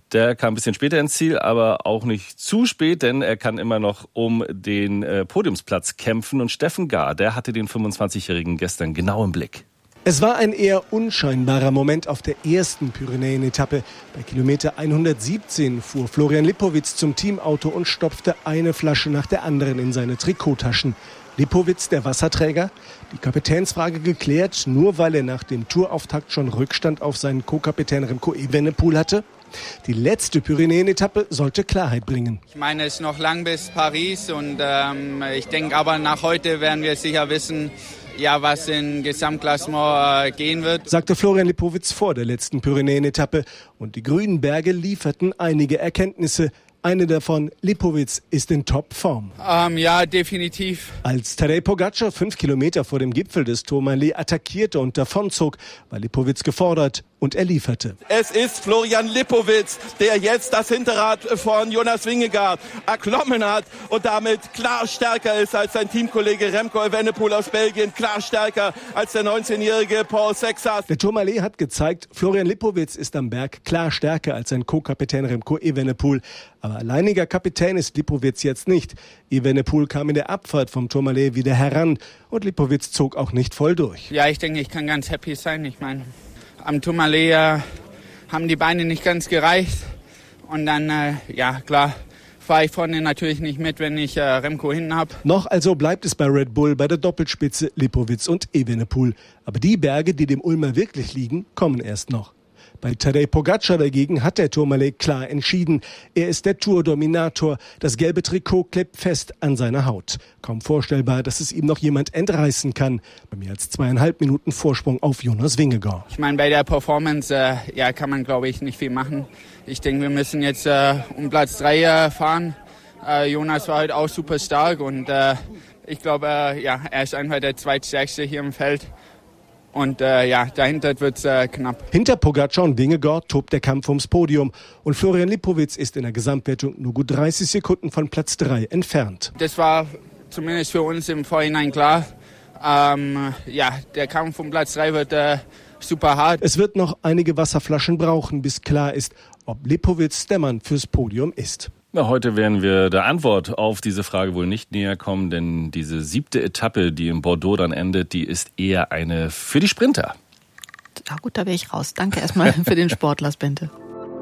Der kam ein bisschen später ins Ziel, aber auch nicht zu spät, denn er kann immer noch um den Podiumsplatz kämpfen. Und Steffen Gahr, der hatte den 25-Jährigen gestern genau im Blick. Es war ein eher unscheinbarer Moment auf der ersten Pyrenäen-Etappe. Bei Kilometer 117 fuhr Florian Lipowitz zum Teamauto und stopfte eine Flasche nach der anderen in seine Trikottaschen. Lipowitz, der Wasserträger? Die Kapitänsfrage geklärt, nur weil er nach dem Tourauftakt schon Rückstand auf seinen Co-Kapitän Remco Evenepoel hatte? Die letzte Pyrenäen-Etappe sollte Klarheit bringen. Ich meine, es ist noch lang bis Paris und ich denke aber nach heute werden wir sicher wissen, ja, was in Gesamtklassement gehen wird, sagte Florian Lipowitz vor der letzten Pyrenäen-Etappe. Und die grünen Berge lieferten einige Erkenntnisse. Eine davon, Lipowitz ist in Topform. Ja, definitiv. Als Tadej Pogačar 5 Kilometer vor dem Gipfel des Tourmalet attackierte und davonzog, war Lipowitz gefordert und er lieferte. Es ist Florian Lipowitz, der jetzt das Hinterrad von Jonas Vingegaard erklommen hat und damit klar stärker ist als sein Teamkollege Remco Evenepoel aus Belgien, klar stärker als der 19-jährige Paul Sexas. Der Tourmalet hat gezeigt, Florian Lipowitz ist am Berg klar stärker als sein Co-Kapitän Remco Evenepoel. Aber alleiniger Kapitän ist Lipowitz jetzt nicht. Evenepoel kam in der Abfahrt vom Tourmalet wieder heran und Lipowitz zog auch nicht voll durch. Ja, ich denke, ich kann ganz happy sein. Ich meine, am Tourmalet haben die Beine nicht ganz gereicht und dann, ja klar, fahre ich vorne natürlich nicht mit, wenn ich Remco hinten habe. Noch also bleibt es bei Red Bull bei der Doppelspitze Lipowitz und Evenepoel. Aber die Berge, die dem Ulmer wirklich liegen, kommen erst noch. Bei Tadej Pogačar dagegen hat der Tourmalet klar entschieden. Er ist der Tour-Dominator. Das gelbe Trikot klebt fest an seiner Haut. Kaum vorstellbar, dass es ihm noch jemand entreißen kann. Bei mehr als 2,5 Minuten Vorsprung auf Jonas Vingegaard. Ich meine, bei der Performance kann man, glaube ich, nicht viel machen. Ich denke, wir müssen jetzt um Platz 3 fahren. Jonas war heute auch super stark und ich glaube, er ist einfach der zweitstärkste hier im Feld. Und dahinter wird's knapp. Hinter Pogačar und Vingegaard tobt der Kampf ums Podium. Und Florian Lipowitz ist in der Gesamtwertung nur gut 30 Sekunden von Platz 3 entfernt. Das war zumindest für uns im Vorhinein klar. Der Kampf um Platz 3 wird super hart. Es wird noch einige Wasserflaschen brauchen, bis klar ist, ob Lipowitz der Mann fürs Podium ist. Na, heute werden wir der Antwort auf diese Frage wohl nicht näher kommen, denn diese 7. Etappe, die in Bordeaux dann endet, die ist eher eine für die Sprinter. Ja gut, da wäre ich raus. Danke erstmal für den Sportlers Bente.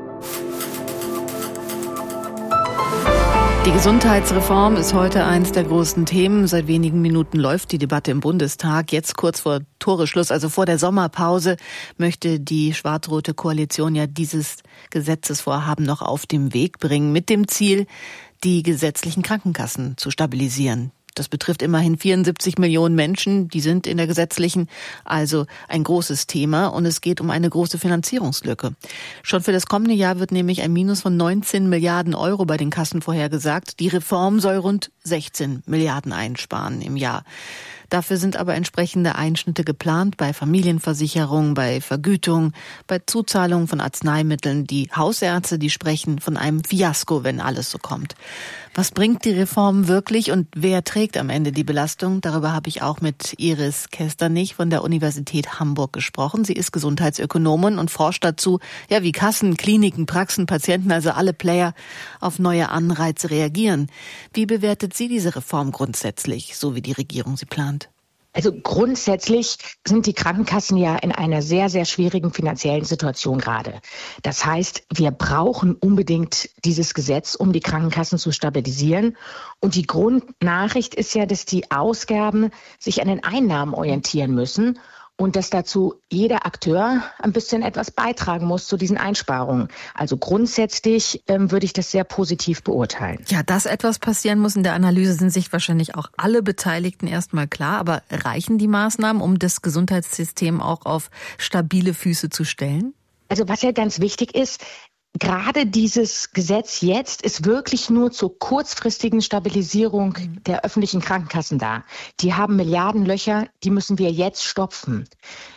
Die Gesundheitsreform ist heute eines der großen Themen. Seit wenigen Minuten läuft die Debatte im Bundestag. Jetzt kurz vor Toreschluss, also vor der Sommerpause, möchte die schwarz-rote Koalition ja dieses Gesetzesvorhaben noch auf den Weg bringen, mit dem Ziel, die gesetzlichen Krankenkassen zu stabilisieren. Das betrifft immerhin 74 Millionen Menschen, die sind in der gesetzlichen, also ein großes Thema. Und es geht um eine große Finanzierungslücke. Schon für das kommende Jahr wird nämlich ein Minus von 19 Milliarden Euro bei den Kassen vorhergesagt. Die Reform soll rund 16 Milliarden einsparen im Jahr. Dafür sind aber entsprechende Einschnitte geplant bei Familienversicherung, bei Vergütung, bei Zuzahlung von Arzneimitteln. Die Hausärzte, die sprechen von einem Fiasko, wenn alles so kommt. Was bringt die Reform wirklich und wer trägt am Ende die Belastung? Darüber habe ich auch mit Iris Kesternich von der Universität Hamburg gesprochen. Sie ist Gesundheitsökonomin und forscht dazu, wie Kassen, Kliniken, Praxen, Patienten, also alle Player auf neue Anreize reagieren. Wie bewertet sie diese Reform grundsätzlich, so wie die Regierung sie plant? Also grundsätzlich sind die Krankenkassen ja in einer sehr, sehr schwierigen finanziellen Situation gerade. Das heißt, wir brauchen unbedingt dieses Gesetz, um die Krankenkassen zu stabilisieren. Und die Grundnachricht ist ja, dass die Ausgaben sich an den Einnahmen orientieren müssen. Und dass dazu jeder Akteur ein bisschen etwas beitragen muss zu diesen Einsparungen. Also grundsätzlich würde ich das sehr positiv beurteilen. Ja, dass etwas passieren muss in der Analyse, sind sich wahrscheinlich auch alle Beteiligten erstmal klar. Aber reichen die Maßnahmen, um das Gesundheitssystem auch auf stabile Füße zu stellen? Also was ja ganz wichtig ist, gerade dieses Gesetz jetzt ist wirklich nur zur kurzfristigen Stabilisierung der öffentlichen Krankenkassen da. Die haben Milliardenlöcher, die müssen wir jetzt stopfen.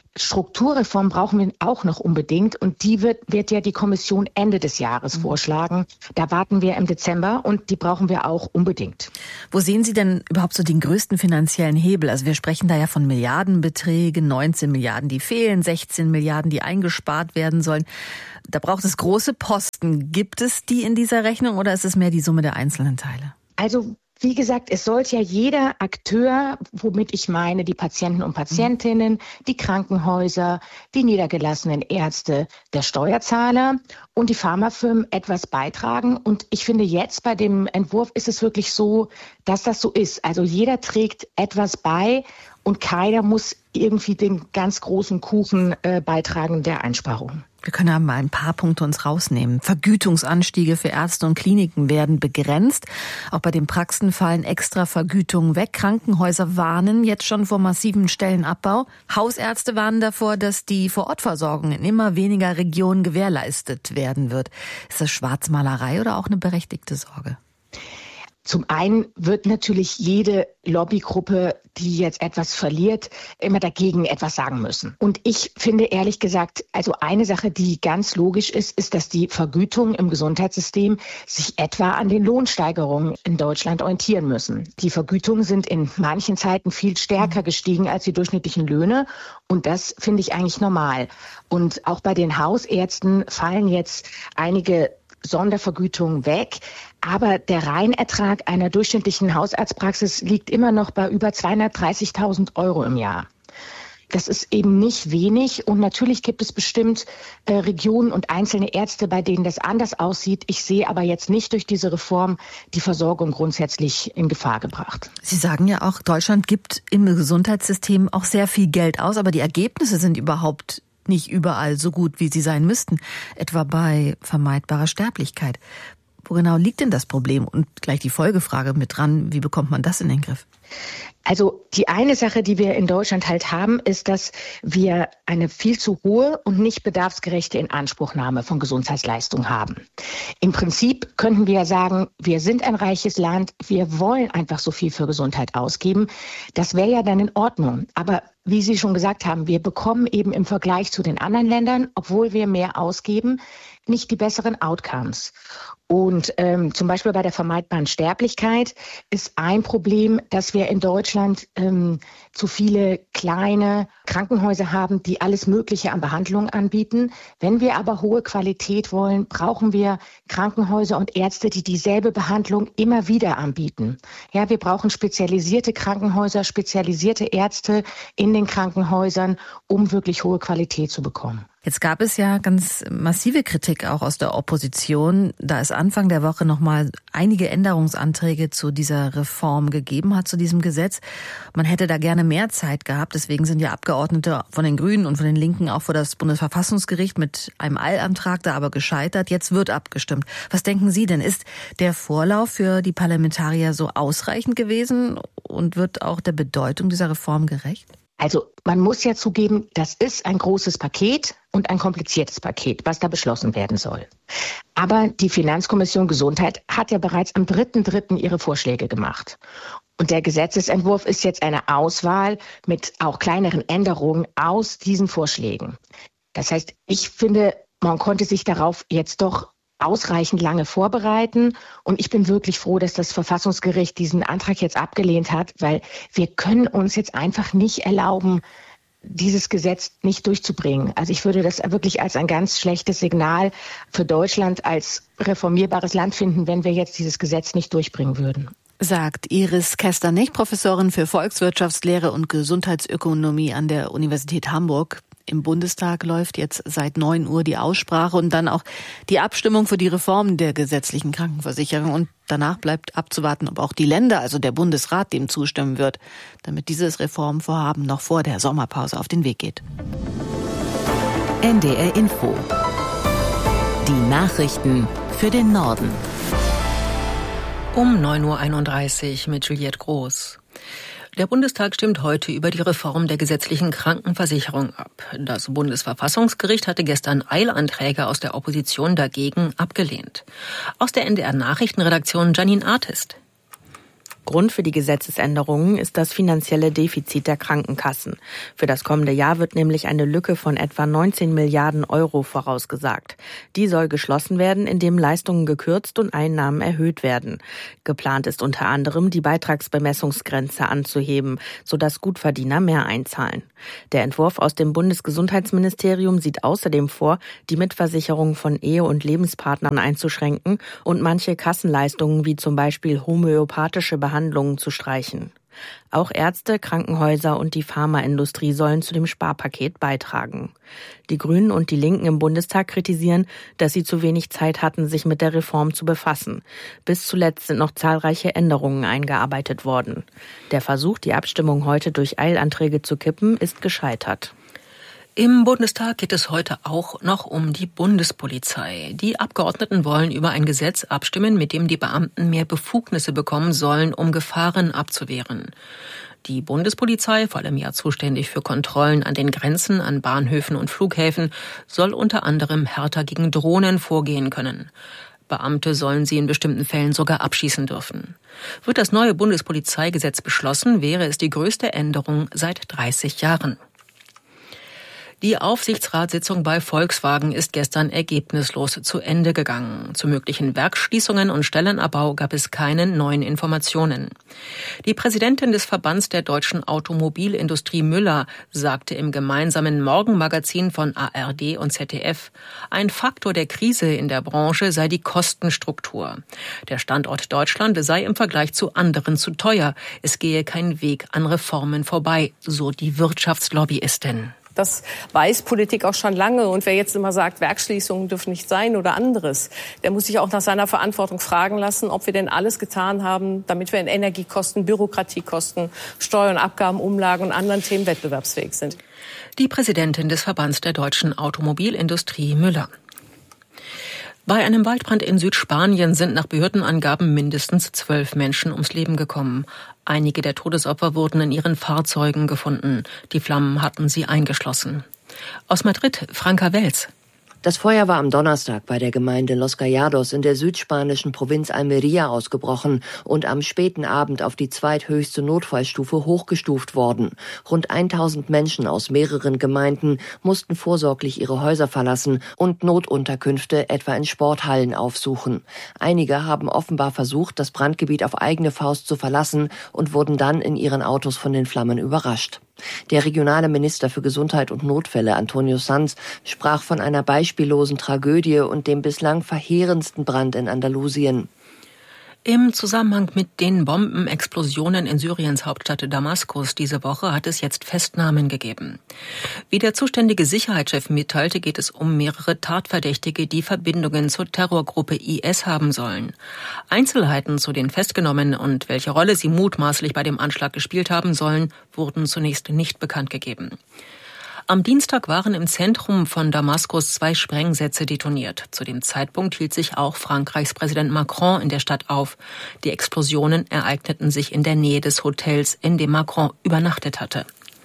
Strukturreform brauchen wir auch noch unbedingt und die wird ja die Kommission Ende des Jahres vorschlagen. Da warten wir im Dezember und die brauchen wir auch unbedingt. Wo sehen Sie denn überhaupt so den größten finanziellen Hebel? Also wir sprechen da ja von Milliardenbeträgen, 19 Milliarden, die fehlen, 16 Milliarden, die eingespart werden sollen. Da braucht es große Posten. Gibt es die in dieser Rechnung oder ist es mehr die Summe der einzelnen Teile? Also wie gesagt, es sollte ja jeder Akteur, womit ich meine, die Patienten und Patientinnen, die Krankenhäuser, die niedergelassenen Ärzte, der Steuerzahler und die Pharmafirmen etwas beitragen. Und ich finde, jetzt bei dem Entwurf ist es wirklich so, dass das so ist. Also jeder trägt etwas bei und keiner muss irgendwie den ganz großen Kuchen beitragen der Einsparungen. Wir können ja mal ein paar Punkte uns rausnehmen. Vergütungsanstiege für Ärzte und Kliniken werden begrenzt. Auch bei den Praxen fallen extra Vergütungen weg. Krankenhäuser warnen jetzt schon vor massivem Stellenabbau. Hausärzte warnen davor, dass die Vorortversorgung in immer weniger Regionen gewährleistet werden wird. Ist das Schwarzmalerei oder auch eine berechtigte Sorge? Zum einen wird natürlich jede Lobbygruppe, die jetzt etwas verliert, immer dagegen etwas sagen müssen. Und ich finde ehrlich gesagt, also eine Sache, die ganz logisch ist, dass die Vergütungen im Gesundheitssystem sich etwa an den Lohnsteigerungen in Deutschland orientieren müssen. Die Vergütungen sind in manchen Zeiten viel stärker gestiegen als die durchschnittlichen Löhne. Und das finde ich eigentlich normal. Und auch bei den Hausärzten fallen jetzt einige Sondervergütungen weg. Aber der Reinertrag einer durchschnittlichen Hausarztpraxis liegt immer noch bei über 230.000 € im Jahr. Das ist eben nicht wenig und natürlich gibt es bestimmt Regionen und einzelne Ärzte, bei denen das anders aussieht. Ich sehe aber jetzt nicht durch diese Reform die Versorgung grundsätzlich in Gefahr gebracht. Sie sagen ja auch, Deutschland gibt im Gesundheitssystem auch sehr viel Geld aus, aber die Ergebnisse sind überhaupt nicht überall so gut, wie sie sein müssten, etwa bei vermeidbarer Sterblichkeit. Wo genau liegt denn das Problem? Und gleich die Folgefrage mit dran, wie bekommt man das in den Griff? Also die eine Sache, die wir in Deutschland halt haben, ist, dass wir eine viel zu hohe und nicht bedarfsgerechte Inanspruchnahme von Gesundheitsleistungen haben. Im Prinzip könnten wir ja sagen, wir sind ein reiches Land, wir wollen einfach so viel für Gesundheit ausgeben. Das wäre ja dann in Ordnung. Aber wie Sie schon gesagt haben, wir bekommen eben im Vergleich zu den anderen Ländern, obwohl wir mehr ausgeben, nicht die besseren Outcomes. Und zum Beispiel bei der vermeidbaren Sterblichkeit ist ein Problem, dass wir in Deutschland zu viele kleine Krankenhäuser haben, die alles Mögliche an Behandlungen anbieten. Wenn wir aber hohe Qualität wollen, brauchen wir Krankenhäuser und Ärzte, die dieselbe Behandlung immer wieder anbieten. Ja, wir brauchen spezialisierte Krankenhäuser, spezialisierte Ärzte in den Krankenhäusern, um wirklich hohe Qualität zu bekommen. Jetzt gab es ja ganz massive Kritik auch aus der Opposition, da es Anfang der Woche nochmal einige Änderungsanträge zu dieser Reform gegeben hat, zu diesem Gesetz. Man hätte da gerne mehr Zeit gehabt. Deswegen sind ja Abgeordnete von den Grünen und von den Linken auch vor das Bundesverfassungsgericht mit einem Eilantrag da aber gescheitert. Jetzt wird abgestimmt. Was denken Sie denn? Ist der Vorlauf für die Parlamentarier so ausreichend gewesen und wird auch der Bedeutung dieser Reform gerecht? Also man muss ja zugeben, das ist ein großes Paket und ein kompliziertes Paket, was da beschlossen werden soll. Aber die Finanzkommission Gesundheit hat ja bereits am 3.3. ihre Vorschläge gemacht. Und der Gesetzesentwurf ist jetzt eine Auswahl mit auch kleineren Änderungen aus diesen Vorschlägen. Das heißt, ich finde, man konnte sich darauf jetzt doch ausreichend lange vorbereiten. Und ich bin wirklich froh, dass das Verfassungsgericht diesen Antrag jetzt abgelehnt hat, weil wir können uns jetzt einfach nicht erlauben, dieses Gesetz nicht durchzubringen. Also ich würde das wirklich als ein ganz schlechtes Signal für Deutschland als reformierbares Land finden, wenn wir jetzt dieses Gesetz nicht durchbringen würden. Sagt Iris Kesternich, Professorin für Volkswirtschaftslehre und Gesundheitsökonomie an der Universität Hamburg. Im Bundestag läuft jetzt seit 9 Uhr die Aussprache und dann auch die Abstimmung für die Reform der gesetzlichen Krankenversicherung. Und danach bleibt abzuwarten, ob auch die Länder, also der Bundesrat, dem zustimmen wird, damit dieses Reformvorhaben noch vor der Sommerpause auf den Weg geht. NDR Info. Die Nachrichten für den Norden. Um 9.31 Uhr mit Juliette Groß. Der Bundestag stimmt heute über die Reform der gesetzlichen Krankenversicherung ab. Das Bundesverfassungsgericht hatte gestern Eilanträge aus der Opposition dagegen abgelehnt. Aus der NDR Nachrichtenredaktion Janine Artist. Grund für die Gesetzesänderungen ist das finanzielle Defizit der Krankenkassen. Für das kommende Jahr wird nämlich eine Lücke von etwa 19 Milliarden Euro vorausgesagt. Die soll geschlossen werden, indem Leistungen gekürzt und Einnahmen erhöht werden. Geplant ist unter anderem, die Beitragsbemessungsgrenze anzuheben, sodass Gutverdiener mehr einzahlen. Der Entwurf aus dem Bundesgesundheitsministerium sieht außerdem vor, die Mitversicherung von Ehe- und Lebenspartnern einzuschränken und manche Kassenleistungen wie zum Beispiel homöopathische Behandlungen zu streichen. Auch Ärzte, Krankenhäuser und die Pharmaindustrie sollen zu dem Sparpaket beitragen. Die Grünen und die Linken im Bundestag kritisieren, dass sie zu wenig Zeit hatten, sich mit der Reform zu befassen. Bis zuletzt sind noch zahlreiche Änderungen eingearbeitet worden. Der Versuch, die Abstimmung heute durch Eilanträge zu kippen, ist gescheitert. Im Bundestag geht es heute auch noch um die Bundespolizei. Die Abgeordneten wollen über ein Gesetz abstimmen, mit dem die Beamten mehr Befugnisse bekommen sollen, um Gefahren abzuwehren. Die Bundespolizei, vor allem ja zuständig für Kontrollen an den Grenzen, an Bahnhöfen und Flughäfen, soll unter anderem härter gegen Drohnen vorgehen können. Beamte sollen sie in bestimmten Fällen sogar abschießen dürfen. Wird das neue Bundespolizeigesetz beschlossen, wäre es die größte Änderung seit 30 Jahren. Die Aufsichtsratssitzung bei Volkswagen ist gestern ergebnislos zu Ende gegangen. Zu möglichen Werksschließungen und Stellenabbau gab es keine neuen Informationen. Die Präsidentin des Verbands der deutschen Automobilindustrie Müller sagte im gemeinsamen Morgenmagazin von ARD und ZDF, ein Faktor der Krise in der Branche sei die Kostenstruktur. Der Standort Deutschland sei im Vergleich zu anderen zu teuer. Es gehe kein Weg an Reformen vorbei, so die Wirtschaftslobbyistin. Das weiß Politik auch schon lange. Und wer jetzt immer sagt, Werksschließungen dürfen nicht sein oder anderes, der muss sich auch nach seiner Verantwortung fragen lassen, ob wir denn alles getan haben, damit wir in Energiekosten, Bürokratiekosten, Steuern, Abgaben, Umlagen und anderen Themen wettbewerbsfähig sind. Die Präsidentin des Verbands der deutschen Automobilindustrie Müller. Bei einem Waldbrand in Südspanien sind nach Behördenangaben mindestens 12 Menschen ums Leben gekommen. Einige der Todesopfer wurden in ihren Fahrzeugen gefunden. Die Flammen hatten sie eingeschlossen. Aus Madrid, Franka Wels. Das Feuer war am Donnerstag bei der Gemeinde Los Callados in der südspanischen Provinz Almería ausgebrochen und am späten Abend auf die zweithöchste Notfallstufe hochgestuft worden. Rund 1000 Menschen aus mehreren Gemeinden mussten vorsorglich ihre Häuser verlassen und Notunterkünfte etwa in Sporthallen aufsuchen. Einige haben offenbar versucht, das Brandgebiet auf eigene Faust zu verlassen und wurden dann in ihren Autos von den Flammen überrascht. Der regionale Minister für Gesundheit und Notfälle, Antonio Sanz, sprach von einer beispiellosen Tragödie und dem bislang verheerendsten Brand in Andalusien. Im Zusammenhang mit den Bombenexplosionen in Syriens Hauptstadt Damaskus diese Woche hat es jetzt Festnahmen gegeben. Wie der zuständige Sicherheitschef mitteilte, geht es um mehrere Tatverdächtige, die Verbindungen zur Terrorgruppe IS haben sollen. Einzelheiten zu den Festgenommenen und welche Rolle sie mutmaßlich bei dem Anschlag gespielt haben sollen, wurden zunächst nicht bekannt gegeben. Am Dienstag waren im Zentrum von Damaskus 2 Sprengsätze detoniert. Zu dem Zeitpunkt hielt sich auch Frankreichs Präsident Macron in der Stadt auf. Die Explosionen ereigneten sich in der Nähe des Hotels, in dem Macron übernachtet hatte.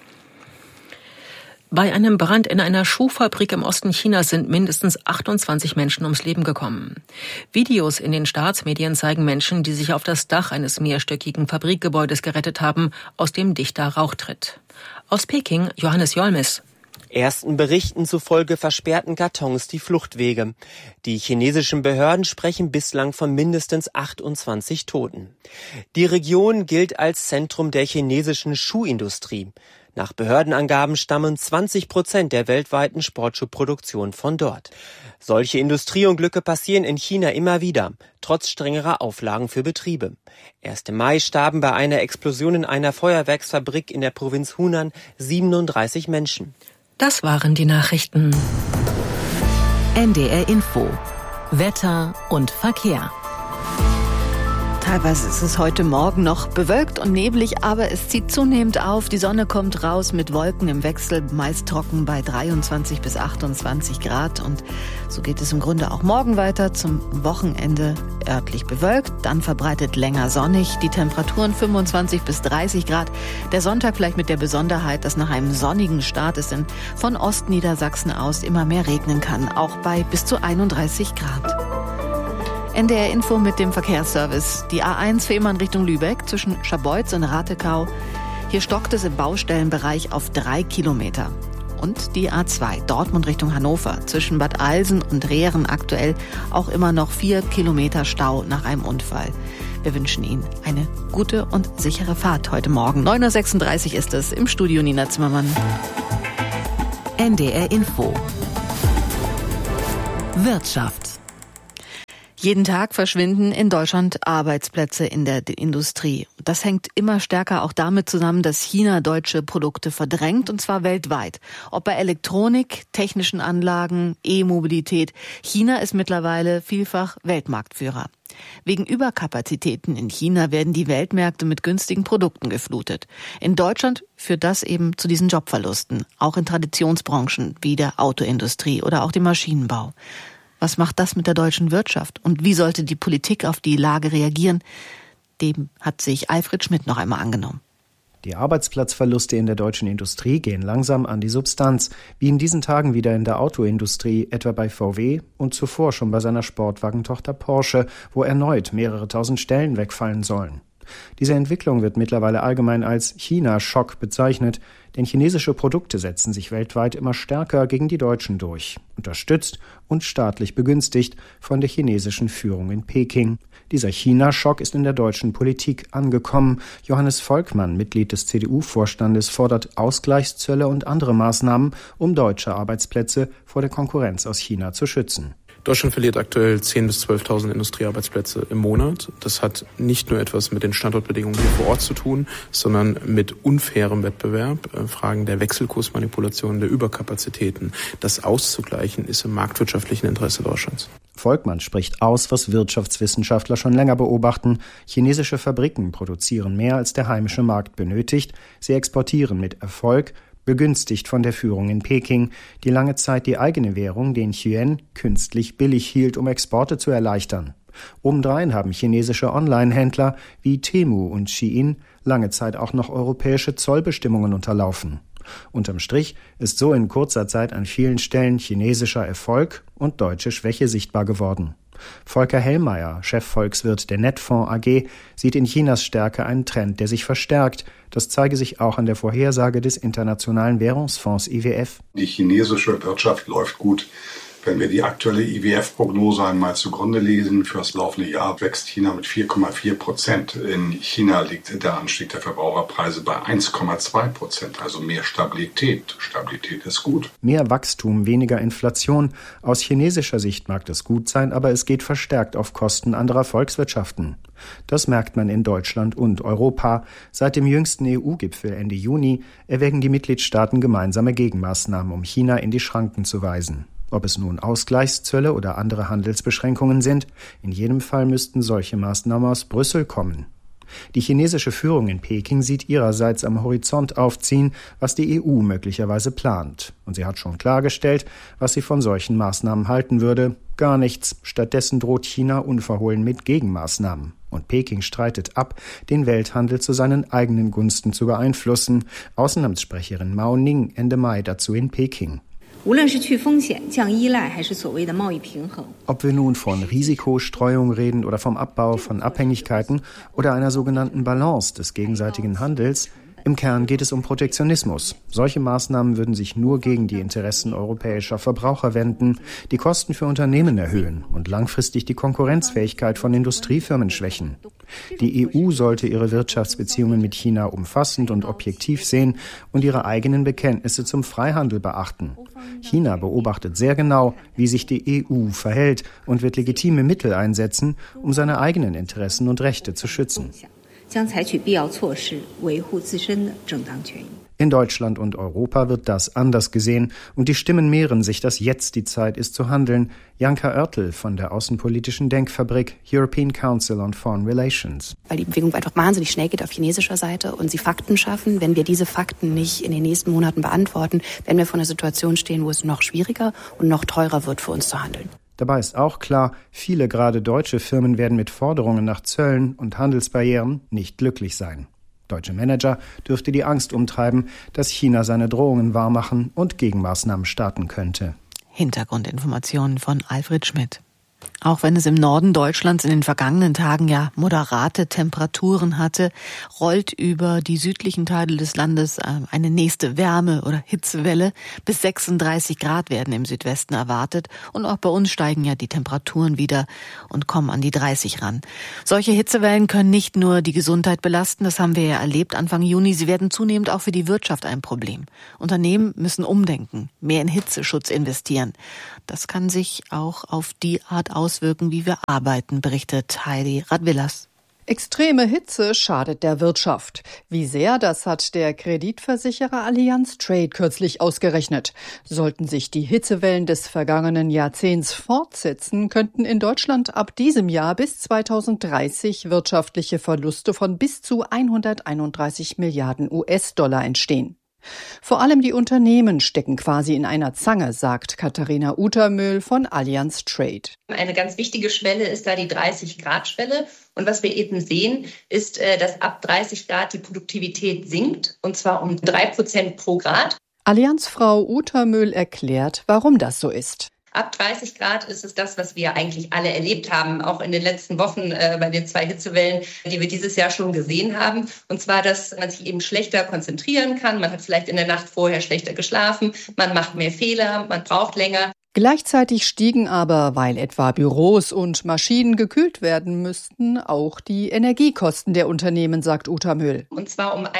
Bei einem Brand in einer Schuhfabrik im Osten Chinas sind mindestens 28 Menschen ums Leben gekommen. Videos in den Staatsmedien zeigen Menschen, die sich auf das Dach eines mehrstöckigen Fabrikgebäudes gerettet haben, aus dem dichter Rauch tritt. Aus Peking, Johannes Jolmes. Ersten Berichten zufolge versperrten Kartons die Fluchtwege. Die chinesischen Behörden sprechen bislang von mindestens 28 Toten. Die Region gilt als Zentrum der chinesischen Schuhindustrie. Nach Behördenangaben stammen 20% der weltweiten Sportschuhproduktion von dort. Solche Industrieunglücke passieren in China immer wieder, trotz strengerer Auflagen für Betriebe. Erst im Mai starben bei einer Explosion in einer Feuerwerksfabrik in der Provinz Hunan 37 Menschen. Das waren die Nachrichten. NDR Info. Wetter und Verkehr. Teilweise ist es heute Morgen noch bewölkt und neblig, aber es zieht zunehmend auf. Die Sonne kommt raus mit Wolken im Wechsel, meist trocken bei 23 bis 28 Grad. Und so geht es im Grunde auch morgen weiter. Zum Wochenende örtlich bewölkt, dann verbreitet länger sonnig. Die Temperaturen 25 bis 30 Grad. Der Sonntag vielleicht mit der Besonderheit, dass nach einem sonnigen Start es von Ostniedersachsen aus immer mehr regnen kann, auch bei bis zu 31 Grad. NDR Info mit dem Verkehrsservice. Die A1 Fehmarn Richtung Lübeck zwischen Scharbeutz und Ratekau. Hier stockt es im Baustellenbereich auf 3 Kilometer. Und die A2 Dortmund Richtung Hannover zwischen Bad Alsen und Rehren aktuell auch immer noch 4 Kilometer Stau nach einem Unfall. Wir wünschen Ihnen eine gute und sichere Fahrt heute Morgen. 9.36 Uhr ist es, im Studio Nina Zimmermann. NDR Info. Wirtschaft. Jeden Tag verschwinden in Deutschland Arbeitsplätze in der Industrie. Das hängt immer stärker auch damit zusammen, dass China deutsche Produkte verdrängt, und zwar weltweit. Ob bei Elektronik, technischen Anlagen, E-Mobilität. China ist mittlerweile vielfach Weltmarktführer. Wegen Überkapazitäten in China werden die Weltmärkte mit günstigen Produkten geflutet. In Deutschland führt das eben zu diesen Jobverlusten, auch in Traditionsbranchen wie der Autoindustrie oder auch dem Maschinenbau. Was macht das mit der deutschen Wirtschaft? Und wie sollte die Politik auf die Lage reagieren? Dem hat sich Alfred Schmidt noch einmal angenommen. Die Arbeitsplatzverluste in der deutschen Industrie gehen langsam an die Substanz, wie in diesen Tagen wieder in der Autoindustrie, etwa bei VW und zuvor schon bei seiner Sportwagentochter Porsche, wo erneut mehrere tausend Stellen wegfallen sollen. Diese Entwicklung wird mittlerweile allgemein als China-Schock bezeichnet, denn chinesische Produkte setzen sich weltweit immer stärker gegen die deutschen durch, unterstützt und staatlich begünstigt von der chinesischen Führung in Peking. Dieser China-Schock ist in der deutschen Politik angekommen. Johannes Volkmann, Mitglied des CDU-Vorstandes, fordert Ausgleichszölle und andere Maßnahmen, um deutsche Arbeitsplätze vor der Konkurrenz aus China zu schützen. Deutschland verliert aktuell 10.000 bis 12.000 Industriearbeitsplätze im Monat. Das hat nicht nur etwas mit den Standortbedingungen hier vor Ort zu tun, sondern mit unfairem Wettbewerb, Fragen der Wechselkursmanipulation, der Überkapazitäten. Das auszugleichen ist im marktwirtschaftlichen Interesse Deutschlands. Volkmann spricht aus, was Wirtschaftswissenschaftler schon länger beobachten. Chinesische Fabriken produzieren mehr, als der heimische Markt benötigt. Sie exportieren mit Erfolg, begünstigt von der Führung in Peking, die lange Zeit die eigene Währung, den Yuan, künstlich billig hielt, um Exporte zu erleichtern. Obendrein haben chinesische Online-Händler wie Temu und Shein lange Zeit auch noch europäische Zollbestimmungen unterlaufen. Unterm Strich ist so in kurzer Zeit an vielen Stellen chinesischer Erfolg und deutsche Schwäche sichtbar geworden. Volker Hellmeier, Chefvolkswirt der Netfonds AG, sieht in Chinas Stärke einen Trend, der sich verstärkt. Das zeige sich auch an der Vorhersage des Internationalen Währungsfonds IWF. Die chinesische Wirtschaft läuft gut. Wenn wir die aktuelle IWF-Prognose einmal zugrunde lesen, für das laufende Jahr wächst China mit 4,4%. In China liegt der Anstieg der Verbraucherpreise bei 1,2%, also mehr Stabilität. Stabilität ist gut. Mehr Wachstum, weniger Inflation. Aus chinesischer Sicht mag das gut sein, aber es geht verstärkt auf Kosten anderer Volkswirtschaften. Das merkt man in Deutschland und Europa. Seit dem jüngsten EU-Gipfel Ende Juni erwägen die Mitgliedstaaten gemeinsame Gegenmaßnahmen, um China in die Schranken zu weisen. Ob es nun Ausgleichszölle oder andere Handelsbeschränkungen sind, in jedem Fall müssten solche Maßnahmen aus Brüssel kommen. Die chinesische Führung in Peking sieht ihrerseits am Horizont aufziehen, was die EU möglicherweise plant. Und sie hat schon klargestellt, was sie von solchen Maßnahmen halten würde. Gar nichts. Stattdessen droht China unverhohlen mit Gegenmaßnahmen. Und Peking streitet ab, den Welthandel zu seinen eigenen Gunsten zu beeinflussen. Außenamtssprecherin Mao Ning Ende Mai dazu in Peking. Ob wir nun von Risikostreuung reden oder vom Abbau von Abhängigkeiten oder einer sogenannten Balance des gegenseitigen Handels, im Kern geht es um Protektionismus. Solche Maßnahmen würden sich nur gegen die Interessen europäischer Verbraucher wenden, die Kosten für Unternehmen erhöhen und langfristig die Konkurrenzfähigkeit von Industriefirmen schwächen. Die EU sollte ihre Wirtschaftsbeziehungen mit China umfassend und objektiv sehen und ihre eigenen Bekenntnisse zum Freihandel beachten. China beobachtet sehr genau, wie sich die EU verhält und wird legitime Mittel einsetzen, um seine eigenen Interessen und Rechte zu schützen. In Deutschland und Europa wird das anders gesehen und die Stimmen mehren sich, dass jetzt die Zeit ist zu handeln. Janka Oertel von der Außenpolitischen Denkfabrik European Council on Foreign Relations. Weil die Bewegung einfach wahnsinnig schnell geht auf chinesischer Seite und sie Fakten schaffen. Wenn wir diese Fakten nicht in den nächsten Monaten beantworten, werden wir vor einer Situation stehen, wo es noch schwieriger und noch teurer wird für uns zu handeln. Dabei ist auch klar, viele gerade deutsche Firmen werden mit Forderungen nach Zöllen und Handelsbarrieren nicht glücklich sein. Deutsche Manager dürfte die Angst umtreiben, dass China seine Drohungen wahrmachen und Gegenmaßnahmen starten könnte. Hintergrundinformationen von Alfred Schmidt. Auch wenn es im Norden Deutschlands in den vergangenen Tagen ja moderate Temperaturen hatte, rollt über die südlichen Teile des Landes eine nächste Wärme- oder Hitzewelle. Bis 36 Grad werden im Südwesten erwartet. Und auch bei uns steigen ja die Temperaturen wieder und kommen an die 30 ran. Solche Hitzewellen können nicht nur die Gesundheit belasten, das haben wir ja erlebt Anfang Juni. Sie werden zunehmend auch für die Wirtschaft ein Problem. Unternehmen müssen umdenken, mehr in Hitzeschutz investieren. Das kann sich auch auf die Art auswirken, wie wir arbeiten, berichtet Heidi Radvillas. Extreme Hitze schadet der Wirtschaft. Wie sehr, das hat der Kreditversicherer Allianz Trade kürzlich ausgerechnet. Sollten sich die Hitzewellen des vergangenen Jahrzehnts fortsetzen, könnten in Deutschland ab diesem Jahr bis 2030 wirtschaftliche Verluste von bis zu 131 Milliarden US-Dollar entstehen. Vor allem die Unternehmen stecken quasi in einer Zange, sagt Katharina Utermühl von Allianz Trade. Eine ganz wichtige Schwelle ist da die 30-Grad-Schwelle. Und was wir eben sehen, ist, dass ab 30 Grad die Produktivität sinkt, und zwar um 3% pro Grad. Allianzfrau Utermühl erklärt, warum das so ist. Ab 30 Grad ist es das, was wir eigentlich alle erlebt haben, auch in den letzten Wochen bei den 2 Hitzewellen, die wir dieses Jahr schon gesehen haben. Und zwar, dass man sich eben schlechter konzentrieren kann. Man hat vielleicht in der Nacht vorher schlechter geschlafen, man macht mehr Fehler, man braucht länger. Gleichzeitig stiegen aber, weil etwa Büros und Maschinen gekühlt werden müssten, auch die Energiekosten der Unternehmen, sagt Utermühl. Und zwar um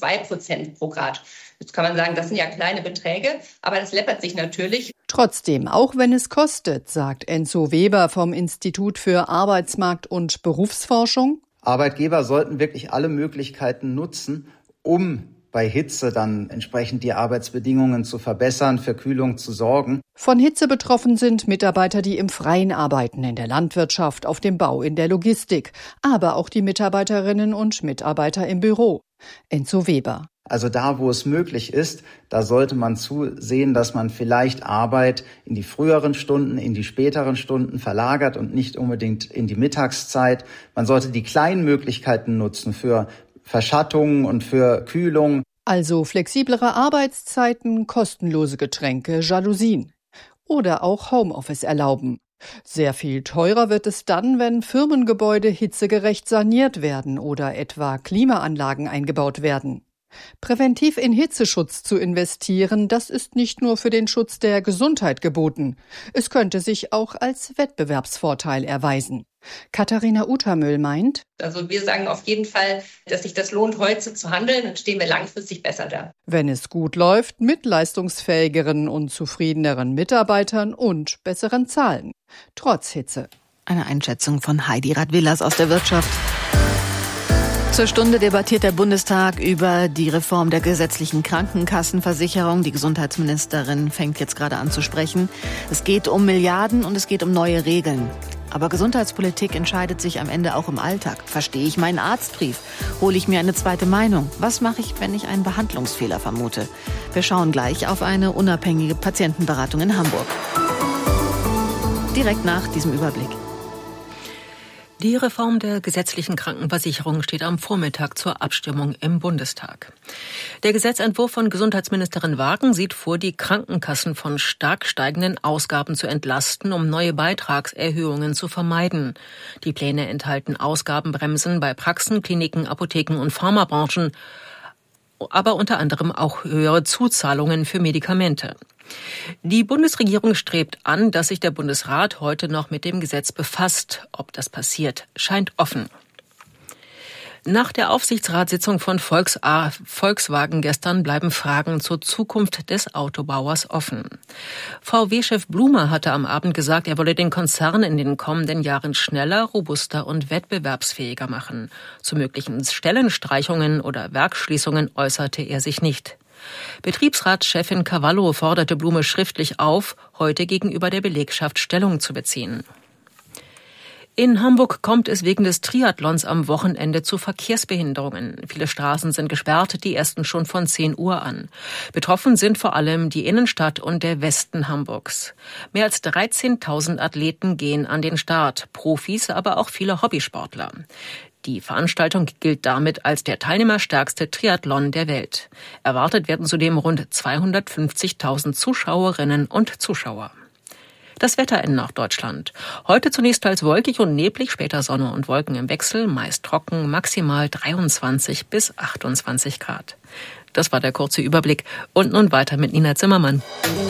1,2% pro Grad. Jetzt kann man sagen, das sind ja kleine Beträge, aber das läppert sich natürlich. Trotzdem, auch wenn es kostet, sagt Enzo Weber vom Institut für Arbeitsmarkt- und Berufsforschung. Arbeitgeber sollten wirklich alle Möglichkeiten nutzen, um bei Hitze dann entsprechend die Arbeitsbedingungen zu verbessern, für Kühlung zu sorgen. Von Hitze betroffen sind Mitarbeiter, die im Freien arbeiten, in der Landwirtschaft, auf dem Bau, in der Logistik, aber auch die Mitarbeiterinnen und Mitarbeiter im Büro. Enzo Weber. Also da, wo es möglich ist, da sollte man zusehen, dass man vielleicht Arbeit in die früheren Stunden, in die späteren Stunden verlagert und nicht unbedingt in die Mittagszeit. Man sollte die kleinen Möglichkeiten nutzen für Verschattung und für Kühlung. Also flexiblere Arbeitszeiten, kostenlose Getränke, Jalousien. Oder auch Homeoffice erlauben. Sehr viel teurer wird es dann, wenn Firmengebäude hitzegerecht saniert werden oder etwa Klimaanlagen eingebaut werden. Präventiv in Hitzeschutz zu investieren, das ist nicht nur für den Schutz der Gesundheit geboten. Es könnte sich auch als Wettbewerbsvorteil erweisen. Katharina Utermühl meint, also wir sagen auf jeden Fall, dass sich das lohnt, heute zu handeln, dann stehen wir langfristig besser da. Wenn es gut läuft, mit leistungsfähigeren und zufriedeneren Mitarbeitern und besseren Zahlen. Trotz Hitze. Eine Einschätzung von Heidi Radvillas aus der Wirtschaft. Zur Stunde debattiert der Bundestag über die Reform der gesetzlichen Krankenkassenversicherung. Die Gesundheitsministerin fängt jetzt gerade an zu sprechen. Es geht um Milliarden und es geht um neue Regeln. Aber Gesundheitspolitik entscheidet sich am Ende auch im Alltag. Verstehe ich meinen Arztbrief? Hole ich mir eine zweite Meinung? Was mache ich, wenn ich einen Behandlungsfehler vermute? Wir schauen gleich auf eine unabhängige Patientenberatung in Hamburg. Direkt nach diesem Überblick. Die Reform der gesetzlichen Krankenversicherung steht am Vormittag zur Abstimmung im Bundestag. Der Gesetzentwurf von Gesundheitsministerin Wagen sieht vor, die Krankenkassen von stark steigenden Ausgaben zu entlasten, um neue Beitragserhöhungen zu vermeiden. Die Pläne enthalten Ausgabenbremsen bei Praxen, Kliniken, Apotheken und Pharmabranchen, aber unter anderem auch höhere Zuzahlungen für Medikamente. Die Bundesregierung strebt an, dass sich der Bundesrat heute noch mit dem Gesetz befasst. Ob das passiert, scheint offen. Nach der Aufsichtsratssitzung von Volkswagen gestern bleiben Fragen zur Zukunft des Autobauers offen. VW-Chef Blume hatte am Abend gesagt, er wolle den Konzern in den kommenden Jahren schneller, robuster und wettbewerbsfähiger machen. Zu möglichen Stellenstreichungen oder Werksschließungen äußerte er sich nicht. Betriebsratschefin Cavallo forderte Blume schriftlich auf, heute gegenüber der Belegschaft Stellung zu beziehen. In Hamburg kommt es wegen des Triathlons am Wochenende zu Verkehrsbehinderungen. Viele Straßen sind gesperrt, die ersten schon von 10 Uhr an. Betroffen sind vor allem die Innenstadt und der Westen Hamburgs. Mehr als 13.000 Athleten gehen an den Start, Profis, aber auch viele Hobbysportler. Die Veranstaltung gilt damit als der teilnehmerstärkste Triathlon der Welt. Erwartet werden zudem rund 250.000 Zuschauerinnen und Zuschauer. Das Wetter in Norddeutschland. Heute zunächst teils wolkig und neblig, später Sonne und Wolken im Wechsel, meist trocken, maximal 23 bis 28 Grad. Das war der kurze Überblick. Und nun weiter mit Nina Zimmermann.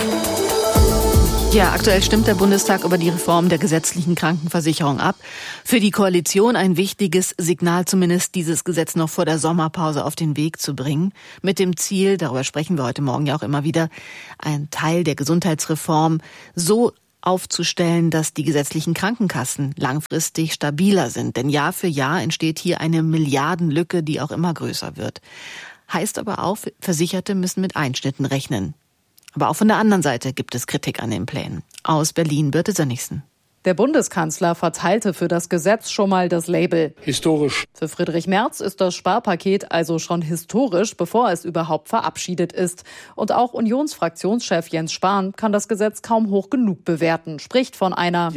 Ja, aktuell stimmt der Bundestag über die Reform der gesetzlichen Krankenversicherung ab. Für die Koalition ein wichtiges Signal, zumindest dieses Gesetz noch vor der Sommerpause auf den Weg zu bringen. Mit dem Ziel, darüber sprechen wir heute Morgen ja auch immer wieder, einen Teil der Gesundheitsreform so aufzustellen, dass die gesetzlichen Krankenkassen langfristig stabiler sind. Denn Jahr für Jahr entsteht hier eine Milliardenlücke, die auch immer größer wird. Heißt aber auch, Versicherte müssen mit Einschnitten rechnen. Aber auch von der anderen Seite gibt es Kritik an den Plänen. Aus Berlin, Birte Sönnigsen. Der Bundeskanzler verteilte für das Gesetz schon mal das Label historisch. Für Friedrich Merz ist das Sparpaket also schon historisch, bevor es überhaupt verabschiedet ist. Und auch Unionsfraktionschef Jens Spahn kann das Gesetz kaum hoch genug bewerten, spricht von einer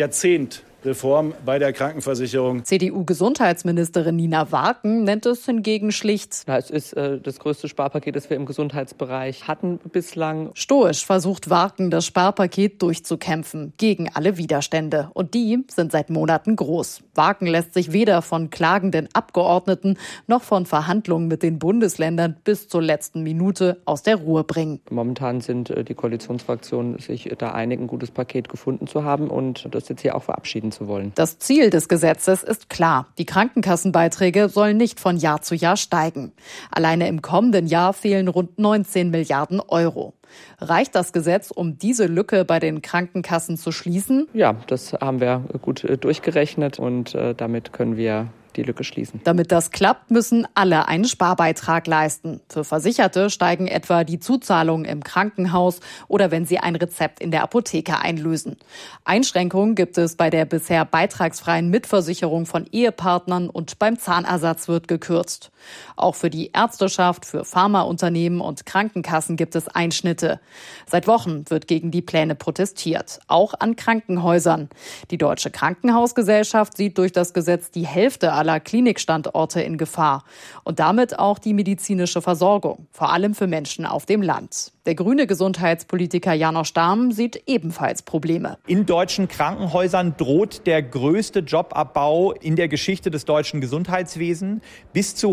Reform bei der Krankenversicherung. CDU-Gesundheitsministerin Nina Warken nennt es hingegen schlicht. Es ist das größte Sparpaket, das wir im Gesundheitsbereich hatten bislang. Stoisch versucht Warken, das Sparpaket durchzukämpfen, gegen alle Widerstände. Und die sind seit Monaten groß. Warken lässt sich weder von klagenden Abgeordneten noch von Verhandlungen mit den Bundesländern bis zur letzten Minute aus der Ruhe bringen. Momentan sind die Koalitionsfraktionen sich da einig, ein gutes Paket gefunden zu haben und das jetzt hier auch verabschieden zu wollen. Das Ziel des Gesetzes ist klar. Die Krankenkassenbeiträge sollen nicht von Jahr zu Jahr steigen. Alleine im kommenden Jahr fehlen rund 19 Milliarden Euro. Reicht das Gesetz, um diese Lücke bei den Krankenkassen zu schließen? Ja, das haben wir gut durchgerechnet und damit können wir die Lücke schließen. Damit das klappt, müssen alle einen Sparbeitrag leisten. Für Versicherte steigen etwa die Zuzahlungen im Krankenhaus oder wenn sie ein Rezept in der Apotheke einlösen. Einschränkungen gibt es bei der bisher beitragsfreien Mitversicherung von Ehepartnern und beim Zahnersatz wird gekürzt. Auch für die Ärzteschaft, für Pharmaunternehmen und Krankenkassen gibt es Einschnitte. Seit Wochen wird gegen die Pläne protestiert, auch an Krankenhäusern. Die Deutsche Krankenhausgesellschaft sieht durch das Gesetz die Hälfte aller Klinikstandorte in Gefahr und damit auch die medizinische Versorgung, vor allem für Menschen auf dem Land. Der grüne Gesundheitspolitiker Janosch Dahm sieht ebenfalls Probleme. In deutschen Krankenhäusern droht der größte Jobabbau in der Geschichte des deutschen Gesundheitswesens. Bis zu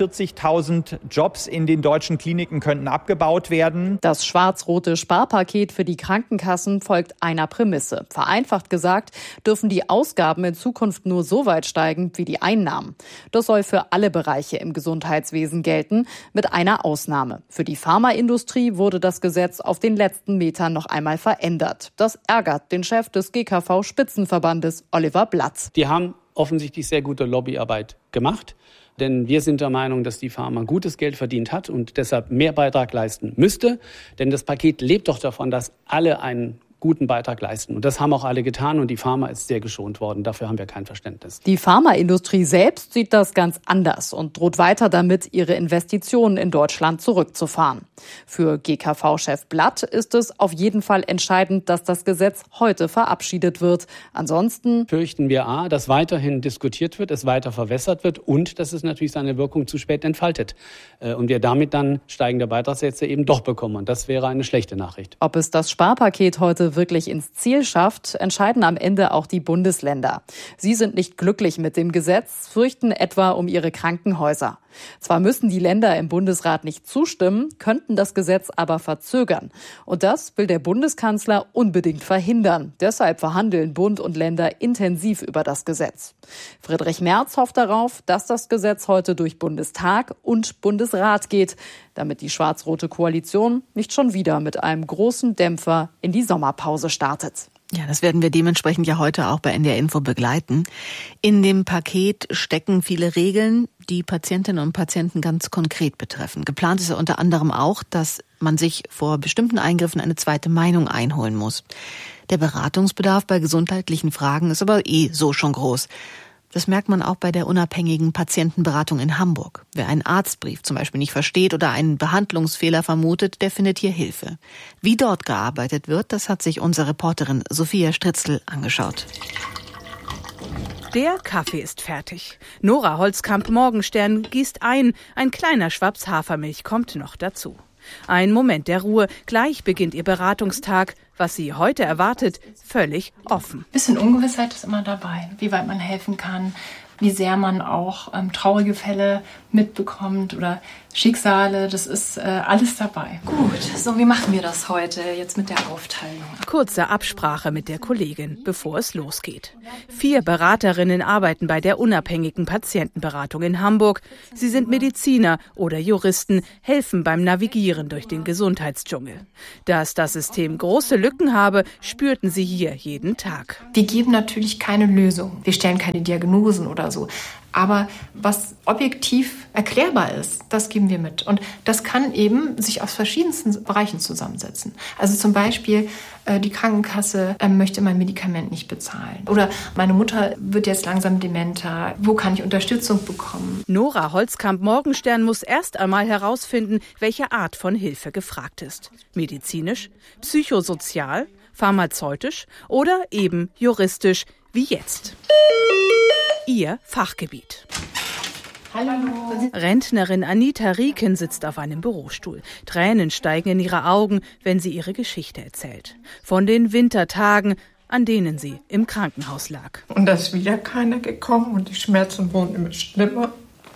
140.000 Jobs in den deutschen Kliniken könnten abgebaut werden. Das schwarz-rote Sparpaket für die Krankenkassen folgt einer Prämisse. Vereinfacht gesagt, dürfen die Ausgaben in Zukunft nur so weit steigen wie die Einnahmen. Das soll für alle Bereiche im Gesundheitswesen gelten, mit einer Ausnahme. Für die Pharmaindustrie wurde das Gesetz auf den letzten Metern noch einmal verändert. Das ärgert den Chef des GKV-Spitzenverbandes, Oliver Blatz. Die haben offensichtlich sehr gute Lobbyarbeit gemacht. Denn wir sind der Meinung, dass die Pharma gutes Geld verdient hat und deshalb mehr Beitrag leisten müsste. Denn das Paket lebt doch davon, dass alle einen guten Beitrag leisten. Und das haben auch alle getan und die Pharma ist sehr geschont worden. Dafür haben wir kein Verständnis. Die Pharmaindustrie selbst sieht das ganz anders und droht weiter damit, ihre Investitionen in Deutschland zurückzufahren. Für GKV-Chef Blatt ist es auf jeden Fall entscheidend, dass das Gesetz heute verabschiedet wird. Ansonsten fürchten wir dass weiterhin diskutiert wird, es weiter verwässert wird und dass es natürlich seine Wirkung zu spät entfaltet. Und wir damit dann steigende Beitragssätze eben doch bekommen. Und das wäre eine schlechte Nachricht. Ob es das Sparpaket heute wirklich ins Ziel schafft, entscheiden am Ende auch die Bundesländer. Sie sind nicht glücklich mit dem Gesetz, fürchten etwa um ihre Krankenhäuser. Zwar müssen die Länder im Bundesrat nicht zustimmen, könnten das Gesetz aber verzögern. Und das will der Bundeskanzler unbedingt verhindern. Deshalb verhandeln Bund und Länder intensiv über das Gesetz. Friedrich Merz hofft darauf, dass das Gesetz heute durch Bundestag und Bundesrat geht, damit die schwarz-rote Koalition nicht schon wieder mit einem großen Dämpfer in die Sommerpause startet. Ja, das werden wir dementsprechend ja heute auch bei NDR Info begleiten. In dem Paket stecken viele Regeln, die Patientinnen und Patienten ganz konkret betreffen. Geplant ist ja unter anderem auch, dass man sich vor bestimmten Eingriffen eine zweite Meinung einholen muss. Der Beratungsbedarf bei gesundheitlichen Fragen ist aber so schon groß. Das merkt man auch bei der unabhängigen Patientenberatung in Hamburg. Wer einen Arztbrief zum Beispiel nicht versteht oder einen Behandlungsfehler vermutet, der findet hier Hilfe. Wie dort gearbeitet wird, das hat sich unsere Reporterin Sophia Stritzl angeschaut. Der Kaffee ist fertig. Nora Holzkamp-Morgenstern gießt ein kleiner Schwaps Hafermilch kommt noch dazu. Ein Moment der Ruhe, gleich beginnt ihr Beratungstag. was sie heute erwartet, völlig offen. Bisschen Ungewissheit ist immer dabei, wie weit man helfen kann, wie sehr man auch traurige Fälle mitbekommt oder Schicksale, das ist alles dabei. Gut, so wie machen wir das heute jetzt mit der Aufteilung? Kurze Absprache mit der Kollegin, bevor es losgeht. 4 Beraterinnen arbeiten bei der unabhängigen Patientenberatung in Hamburg. Sie sind Mediziner oder Juristen, helfen beim Navigieren durch den Gesundheitsdschungel. Dass das System große Lücken habe, spürten sie hier jeden Tag. Wir geben natürlich keine Lösung. Wir stellen keine Diagnosen oder so. Aber was objektiv erklärbar ist, das geben wir mit. Und das kann eben sich aus verschiedensten Bereichen zusammensetzen. Also zum Beispiel, die Krankenkasse möchte mein Medikament nicht bezahlen. Oder meine Mutter wird jetzt langsam dementer. Wo kann ich Unterstützung bekommen? Nora Holzkamp-Morgenstern muss erst einmal herausfinden, welche Art von Hilfe gefragt ist. Medizinisch, psychosozial, pharmazeutisch oder eben juristisch, wie jetzt. Ihr Fachgebiet. Hallo. Rentnerin Anita Rieken sitzt auf einem Bürostuhl. Tränen steigen in ihre Augen, wenn sie ihre Geschichte erzählt. Von den Wintertagen, an denen sie im Krankenhaus lag. Und da ist wieder keiner gekommen und die Schmerzen wurden immer schlimmer.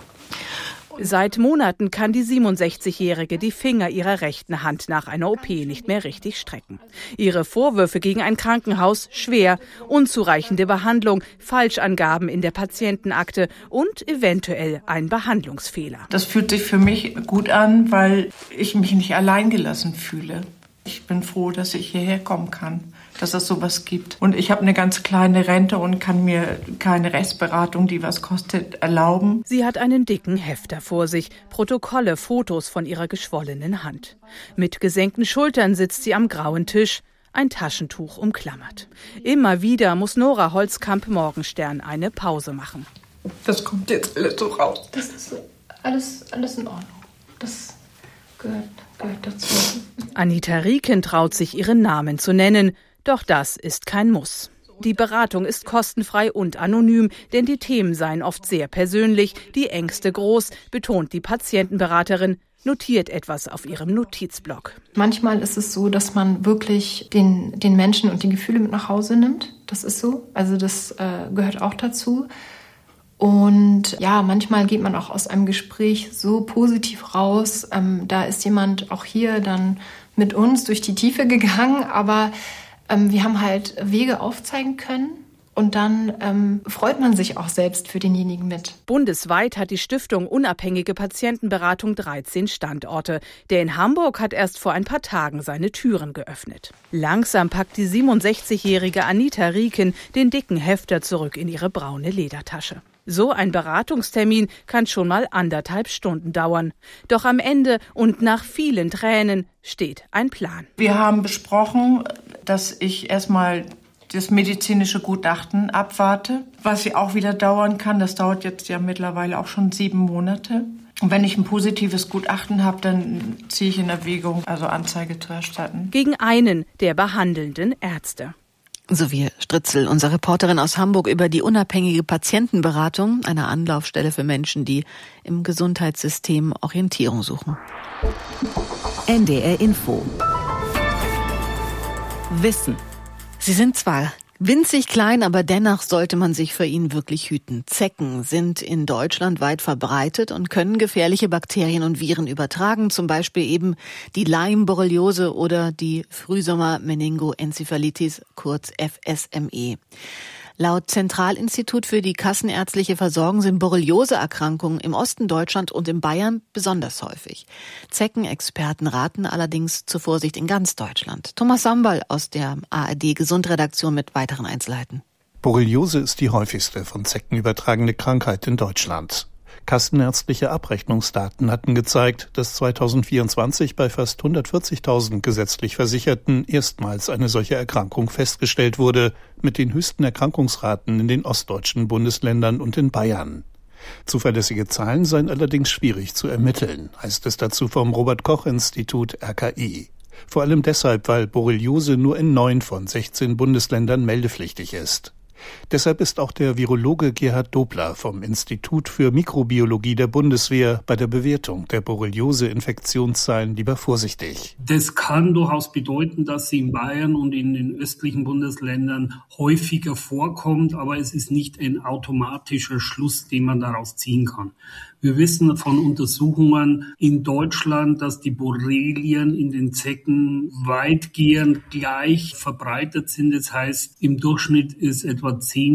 Seit Monaten kann die 67-Jährige die Finger ihrer rechten Hand nach einer OP nicht mehr richtig strecken. Ihre Vorwürfe gegen ein Krankenhaus schwer, unzureichende Behandlung, Falschangaben in der Patientenakte und eventuell ein Behandlungsfehler. Das fühlt sich für mich gut an, weil ich mich nicht alleingelassen fühle. Ich bin froh, dass ich hierher kommen kann, dass es sowas gibt. Und ich habe eine ganz kleine Rente und kann mir keine Rechtsberatung, die was kostet, erlauben. Sie hat einen dicken Hefter vor sich, Protokolle, Fotos von ihrer geschwollenen Hand. Mit gesenkten Schultern sitzt sie am grauen Tisch, ein Taschentuch umklammert. Immer wieder muss Nora Holzkamp-Morgenstern eine Pause machen. Das kommt jetzt alles so raus. Das ist alles in Ordnung. Das gehört dazu. Anita Rieken traut sich, ihren Namen zu nennen. Doch das ist kein Muss. Die Beratung ist kostenfrei und anonym, denn die Themen seien oft sehr persönlich, die Ängste groß, betont die Patientenberaterin, notiert etwas auf ihrem Notizblock. Manchmal ist es so, dass man wirklich den Menschen und die Gefühle mit nach Hause nimmt. Das ist so. Also das gehört auch dazu. Und ja, manchmal geht man auch aus einem Gespräch so positiv raus. Da ist jemand auch hier dann mit uns durch die Tiefe gegangen, aber wir haben halt Wege aufzeigen können und dann freut man sich auch selbst für denjenigen mit. Bundesweit hat die Stiftung Unabhängige Patientenberatung 13 Standorte. Der in Hamburg hat erst vor ein paar Tagen seine Türen geöffnet. Langsam packt die 67-jährige Anita Rieken den dicken Hefter zurück in ihre braune Ledertasche. So ein Beratungstermin kann schon mal 1,5 Stunden dauern. Doch am Ende und nach vielen Tränen steht ein Plan. Wir haben besprochen, dass ich erstmal das medizinische Gutachten abwarte, was ja auch wieder dauern kann. Das dauert jetzt ja mittlerweile auch schon 7 Monate. Und wenn ich ein positives Gutachten habe, dann ziehe ich in Erwägung, also Anzeige zu erstatten. Gegen einen der behandelnden Ärzte. Sowie Stritzel, unsere Reporterin aus Hamburg, über die unabhängige Patientenberatung, eine Anlaufstelle für Menschen, die im Gesundheitssystem Orientierung suchen. NDR Info. Wissen. Sie sind zwar winzig klein, aber dennoch sollte man sich für ihn wirklich hüten. Zecken sind in Deutschland weit verbreitet und können gefährliche Bakterien und Viren übertragen, zum Beispiel eben die Lyme-Borreliose oder die Frühsommer-Meningoenzephalitis, kurz FSME. Laut Zentralinstitut für die kassenärztliche Versorgung sind Borreliose-Erkrankungen im Osten Deutschland und in Bayern besonders häufig. Zeckenexperten raten allerdings zur Vorsicht in ganz Deutschland. Thomas Sambal aus der ARD-Gesundredaktion mit weiteren Einzelheiten. Borreliose ist die häufigste von Zecken übertragene Krankheit in Deutschland. Kassenärztliche Abrechnungsdaten hatten gezeigt, dass 2024 bei fast 140.000 gesetzlich Versicherten erstmals eine solche Erkrankung festgestellt wurde, mit den höchsten Erkrankungsraten in den ostdeutschen Bundesländern und in Bayern. Zuverlässige Zahlen seien allerdings schwierig zu ermitteln, heißt es dazu vom Robert-Koch-Institut RKI. Vor allem deshalb, weil Borreliose nur in 9 von 16 Bundesländern meldepflichtig ist. Deshalb ist auch der Virologe Gerhard Dobler vom Institut für Mikrobiologie der Bundeswehr bei der Bewertung der Borreliose-Infektionszahlen lieber vorsichtig. Das kann durchaus bedeuten, dass sie in Bayern und in den östlichen Bundesländern häufiger vorkommt, aber es ist nicht ein automatischer Schluss, den man daraus ziehen kann. Wir wissen von Untersuchungen in Deutschland, dass die Borrelien in den Zecken weitgehend gleich verbreitet sind. Das heißt, im Durchschnitt ist etwa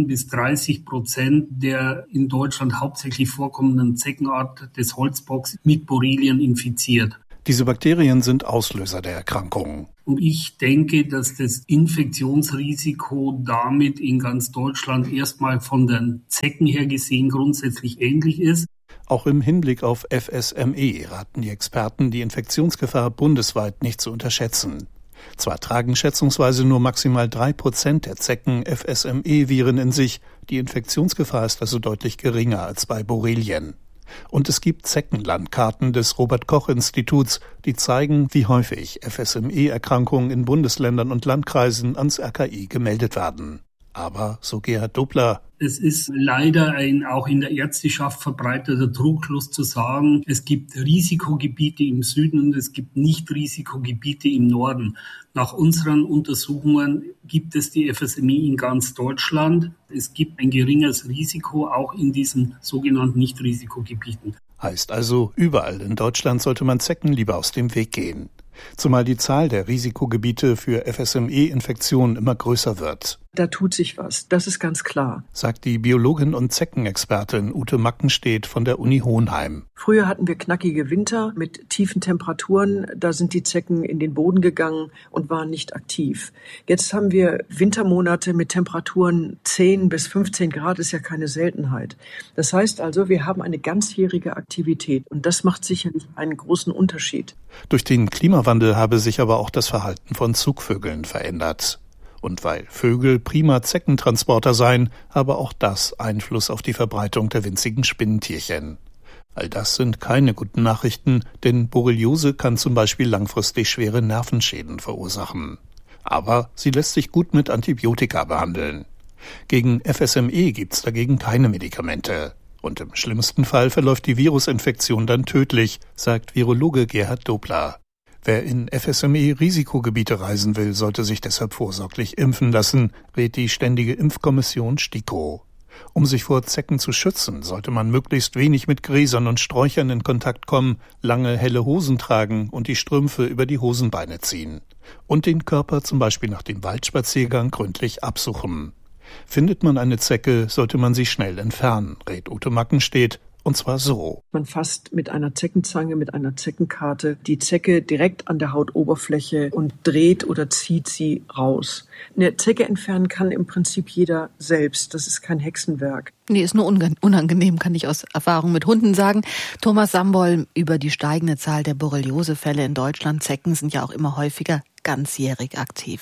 10-30% der in Deutschland hauptsächlich vorkommenden Zeckenart des Holzbocks mit Borrelien infiziert. Diese Bakterien sind Auslöser der Erkrankung. Und ich denke, dass das Infektionsrisiko damit in ganz Deutschland erstmal von den Zecken her gesehen grundsätzlich ähnlich ist. Auch im Hinblick auf FSME raten die Experten, die Infektionsgefahr bundesweit nicht zu unterschätzen. Zwar tragen schätzungsweise nur maximal 3% der Zecken FSME-Viren in sich, die Infektionsgefahr ist also deutlich geringer als bei Borrelien. Und es gibt Zeckenlandkarten des Robert-Koch-Instituts, die zeigen, wie häufig FSME-Erkrankungen in Bundesländern und Landkreisen ans RKI gemeldet werden. Aber, so Gerhard Dobler, es ist leider ein auch in der Ärzteschaft verbreiteter Trugschluss zu sagen, es gibt Risikogebiete im Süden und es gibt Nicht-Risikogebiete im Norden. Nach unseren Untersuchungen gibt es die FSME in ganz Deutschland. Es gibt ein geringes Risiko auch in diesen sogenannten Nicht-Risikogebieten. Heißt also, überall in Deutschland sollte man Zecken lieber aus dem Weg gehen. Zumal die Zahl der Risikogebiete für FSME-Infektionen immer größer wird. Da tut sich was, das ist ganz klar, sagt die Biologin und Zeckenexpertin Ute Mackenstedt von der Uni Hohenheim. Früher hatten wir knackige Winter mit tiefen Temperaturen, da sind die Zecken in den Boden gegangen und waren nicht aktiv. Jetzt haben wir Wintermonate mit Temperaturen 10 bis 15 Grad, ist ja keine Seltenheit. Das heißt also, wir haben eine ganzjährige Aktivität und das macht sicherlich einen großen Unterschied. Durch den Klimawandel habe sich aber auch das Verhalten von Zugvögeln verändert. Und weil Vögel prima Zeckentransporter seien, habe auch das Einfluss auf die Verbreitung der winzigen Spinnentierchen. All das sind keine guten Nachrichten, denn Borreliose kann zum Beispiel langfristig schwere Nervenschäden verursachen. Aber sie lässt sich gut mit Antibiotika behandeln. Gegen FSME gibt's dagegen keine Medikamente. Und im schlimmsten Fall verläuft die Virusinfektion dann tödlich, sagt Virologe Gerhard Dobler. Wer in FSME-Risikogebiete reisen will, sollte sich deshalb vorsorglich impfen lassen, rät die Ständige Impfkommission STIKO. Um sich vor Zecken zu schützen, sollte man möglichst wenig mit Gräsern und Sträuchern in Kontakt kommen, lange helle Hosen tragen und die Strümpfe über die Hosenbeine ziehen. Und den Körper zum Beispiel nach dem Waldspaziergang gründlich absuchen. Findet man eine Zecke, sollte man sie schnell entfernen, rät Ute Mackenstedt. Und zwar so. Man fasst mit einer Zeckenzange, mit einer Zeckenkarte die Zecke direkt an der Hautoberfläche und dreht oder zieht sie raus. Eine Zecke entfernen kann im Prinzip jeder selbst. Das ist kein Hexenwerk. Nee, ist nur unangenehm, kann ich aus Erfahrung mit Hunden sagen. Thomas Sambol über die steigende Zahl der Borreliosefälle in Deutschland. Zecken sind ja auch immer häufiger ganzjährig aktiv.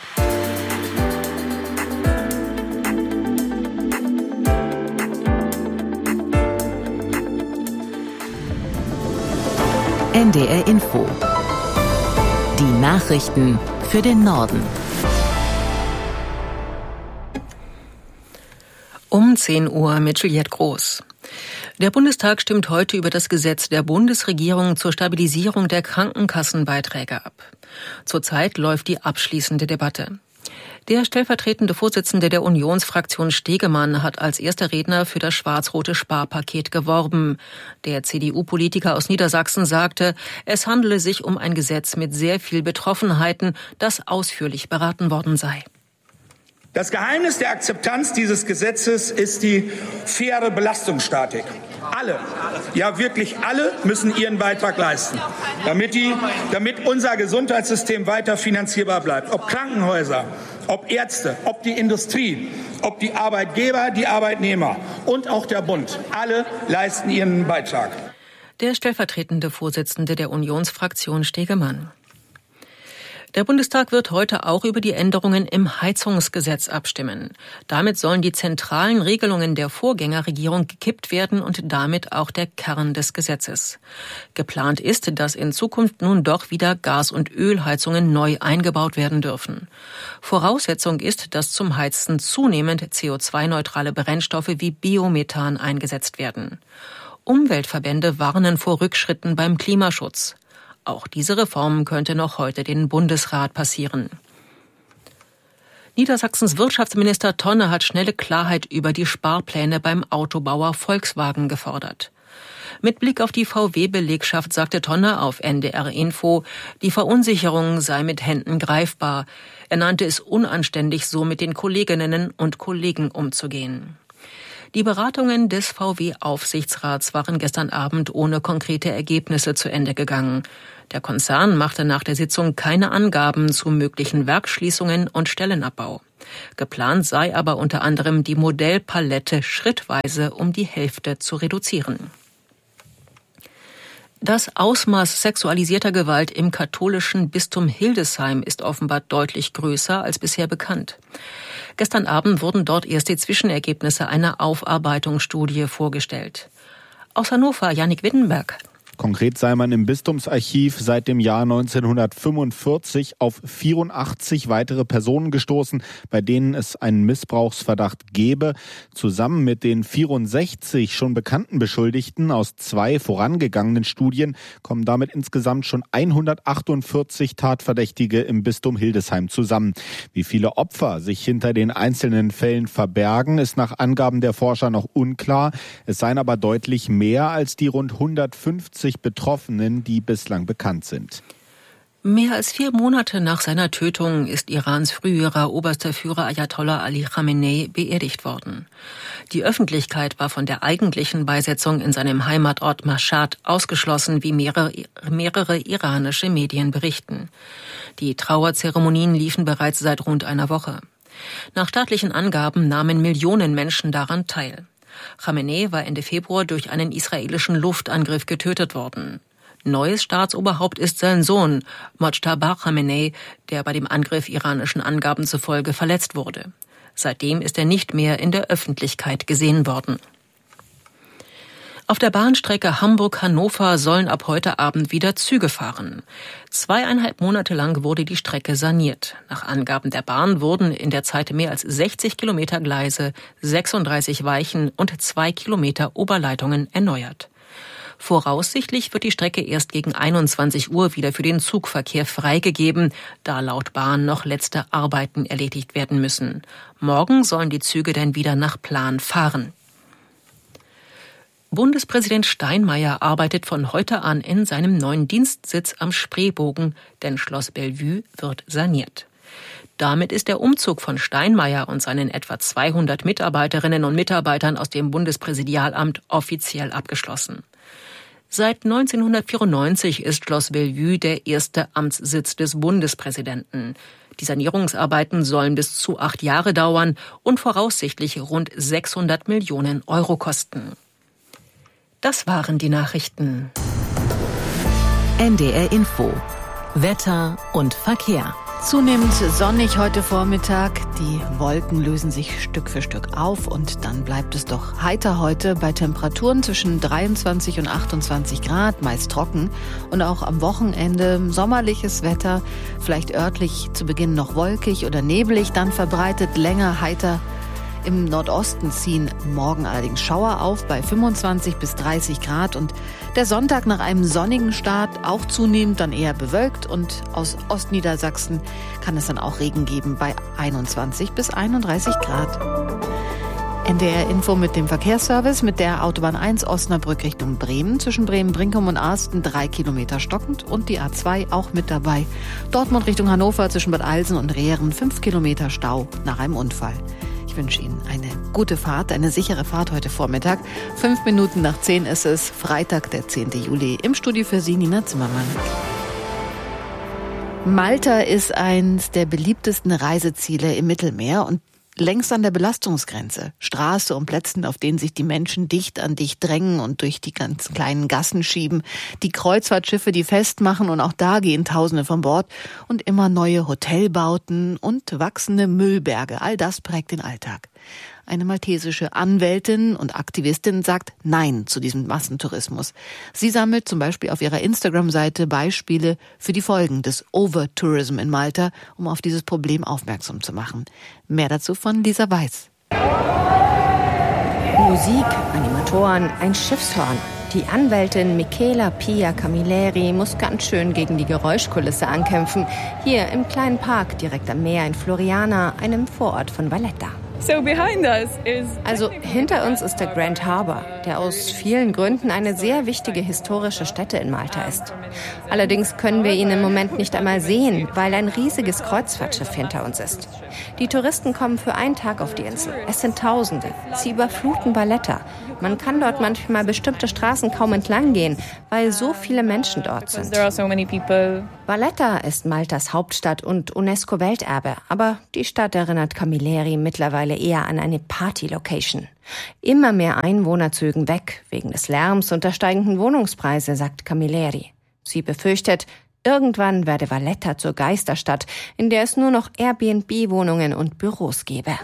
NDR Info. Die Nachrichten für den Norden. Um 10 Uhr mit Juliette Groß. Der Bundestag stimmt heute über das Gesetz der Bundesregierung zur Stabilisierung der Krankenkassenbeiträge ab. Zurzeit läuft die abschließende Debatte. Der stellvertretende Vorsitzende der Unionsfraktion Stegemann hat als erster Redner für das schwarz-rote Sparpaket geworben. Der CDU-Politiker aus Niedersachsen sagte, es handele sich um ein Gesetz mit sehr viel Betroffenheiten, das ausführlich beraten worden sei. Das Geheimnis der Akzeptanz dieses Gesetzes ist die faire Belastungsstatik. Alle, ja wirklich alle, müssen ihren Beitrag leisten, damit unser Gesundheitssystem weiter finanzierbar bleibt. Ob Krankenhäuser, ob Ärzte, ob die Industrie, ob die Arbeitgeber, die Arbeitnehmer und auch der Bund. Alle leisten ihren Beitrag. Der stellvertretende Vorsitzende der Unionsfraktion Stegemann. Der Bundestag wird heute auch über die Änderungen im Heizungsgesetz abstimmen. Damit sollen die zentralen Regelungen der Vorgängerregierung gekippt werden und damit auch der Kern des Gesetzes. Geplant ist, dass in Zukunft nun doch wieder Gas- und Ölheizungen neu eingebaut werden dürfen. Voraussetzung ist, dass zum Heizen zunehmend CO2-neutrale Brennstoffe wie Biomethan eingesetzt werden. Umweltverbände warnen vor Rückschritten beim Klimaschutz. Auch diese Reform könnte noch heute den Bundesrat passieren. Niedersachsens Wirtschaftsminister Tonne hat schnelle Klarheit über die Sparpläne beim Autobauer Volkswagen gefordert. Mit Blick auf die VW-Belegschaft sagte Tonne auf NDR Info, die Verunsicherung sei mit Händen greifbar. Er nannte es unanständig, so mit den Kolleginnen und Kollegen umzugehen. Die Beratungen des VW-Aufsichtsrats waren gestern Abend ohne konkrete Ergebnisse zu Ende gegangen. Der Konzern machte nach der Sitzung keine Angaben zu möglichen Werksschließungen und Stellenabbau. Geplant sei aber unter anderem die Modellpalette schrittweise um die Hälfte zu reduzieren. Das Ausmaß sexualisierter Gewalt im katholischen Bistum Hildesheim ist offenbar deutlich größer als bisher bekannt. Gestern Abend wurden dort erst die Zwischenergebnisse einer Aufarbeitungsstudie vorgestellt. Aus Hannover, Jannik Wittenberg. Konkret sei man im Bistumsarchiv seit dem Jahr 1945 auf 84 weitere Personen gestoßen, bei denen es einen Missbrauchsverdacht gebe. Zusammen mit den 64 schon bekannten Beschuldigten aus 2 vorangegangenen Studien kommen damit insgesamt schon 148 Tatverdächtige im Bistum Hildesheim zusammen. Wie viele Opfer sich hinter den einzelnen Fällen verbergen, ist nach Angaben der Forscher noch unklar. Es seien aber deutlich mehr als die rund 150 Betroffenen, die bislang bekannt sind. Mehr als 4 Monate nach seiner Tötung ist Irans früherer oberster Führer Ayatollah Ali Khamenei beerdigt worden. Die Öffentlichkeit war von der eigentlichen Beisetzung in seinem Heimatort Mashhad ausgeschlossen, wie mehrere iranische Medien berichten. Die Trauerzeremonien liefen bereits seit rund einer Woche. Nach staatlichen Angaben nahmen Millionen Menschen daran teil. Khamenei war Ende Februar durch einen israelischen Luftangriff getötet worden. Neues Staatsoberhaupt ist sein Sohn, Mojtaba Khamenei, der bei dem Angriff iranischen Angaben zufolge verletzt wurde. Seitdem ist er nicht mehr in der Öffentlichkeit gesehen worden. Auf der Bahnstrecke Hamburg-Hannover sollen ab heute Abend wieder Züge fahren. 2,5 Monate lang wurde die Strecke saniert. Nach Angaben der Bahn wurden in der Zeit mehr als 60 Kilometer Gleise, 36 Weichen und 2 Kilometer Oberleitungen erneuert. Voraussichtlich wird die Strecke erst gegen 21 Uhr wieder für den Zugverkehr freigegeben, da laut Bahn noch letzte Arbeiten erledigt werden müssen. Morgen sollen die Züge dann wieder nach Plan fahren. Bundespräsident Steinmeier arbeitet von heute an in seinem neuen Dienstsitz am Spreebogen, denn Schloss Bellevue wird saniert. Damit ist der Umzug von Steinmeier und seinen etwa 200 Mitarbeiterinnen und Mitarbeitern aus dem Bundespräsidialamt offiziell abgeschlossen. Seit 1994 ist Schloss Bellevue der erste Amtssitz des Bundespräsidenten. Die Sanierungsarbeiten sollen bis zu 8 Jahre dauern und voraussichtlich rund 600 Millionen Euro kosten. Das waren die Nachrichten. NDR Info. Wetter und Verkehr. Zunehmend sonnig heute Vormittag. Die Wolken lösen sich Stück für Stück auf und dann bleibt es doch heiter heute bei Temperaturen zwischen 23 und 28 Grad, meist trocken. Und auch am Wochenende sommerliches Wetter, vielleicht örtlich zu Beginn noch wolkig oder neblig, dann verbreitet länger heiter. Im Nordosten ziehen morgen allerdings Schauer auf bei 25 bis 30 Grad und der Sonntag nach einem sonnigen Start auch zunehmend dann eher bewölkt und aus Ostniedersachsen kann es dann auch Regen geben bei 21 bis 31 Grad. NDR Info mit dem Verkehrsservice mit der Autobahn 1 Osnabrück Richtung Bremen. Zwischen Bremen-Brinkum und Arsten 3 Kilometer stockend und die A2 auch mit dabei. Dortmund Richtung Hannover zwischen Bad Alsen und Rehren 5 Kilometer Stau nach einem Unfall. Ich wünsche Ihnen eine gute Fahrt, eine sichere Fahrt heute Vormittag. 5 Minuten nach 10 ist es, Freitag, der 10. Juli. Im Studio für Sie, Nina Zimmermann. Malta ist eines der beliebtesten Reiseziele im Mittelmeer und längst an der Belastungsgrenze. Straße und Plätzen, auf denen sich die Menschen dicht an dicht drängen und durch die ganz kleinen Gassen schieben. Die Kreuzfahrtschiffe, die festmachen, und auch da gehen Tausende von Bord. Und immer neue Hotelbauten und wachsende Müllberge. All das prägt den Alltag. Eine maltesische Anwältin und Aktivistin sagt Nein zu diesem Massentourismus. Sie sammelt zum Beispiel auf ihrer Instagram-Seite Beispiele für die Folgen des Overtourism in Malta, um auf dieses Problem aufmerksam zu machen. Mehr dazu von Lisa Weiß. Musik, Animatoren, ein Schiffshorn. Die Anwältin Michela Pia Camilleri muss ganz schön gegen die Geräuschkulisse ankämpfen. Hier im kleinen Park direkt am Meer in Floriana, einem Vorort von Valletta. Also hinter uns ist der Grand Harbour, der aus vielen Gründen eine sehr wichtige historische Stätte in Malta ist. Allerdings können wir ihn im Moment nicht einmal sehen, weil ein riesiges Kreuzfahrtschiff hinter uns ist. Die Touristen kommen für einen Tag auf die Insel. Es sind Tausende. Sie überfluten Valletta. Man kann dort manchmal bestimmte Straßen kaum entlang gehen, weil so viele Menschen dort sind. Valletta ist Maltas Hauptstadt und UNESCO-Welterbe, aber die Stadt erinnert Camilleri mittlerweile eher an eine Party-Location. Immer mehr Einwohner zögen weg, wegen des Lärms und der steigenden Wohnungspreise, sagt Camilleri. Sie befürchtet, irgendwann werde Valletta zur Geisterstadt, in der es nur noch Airbnb-Wohnungen und Büros gäbe.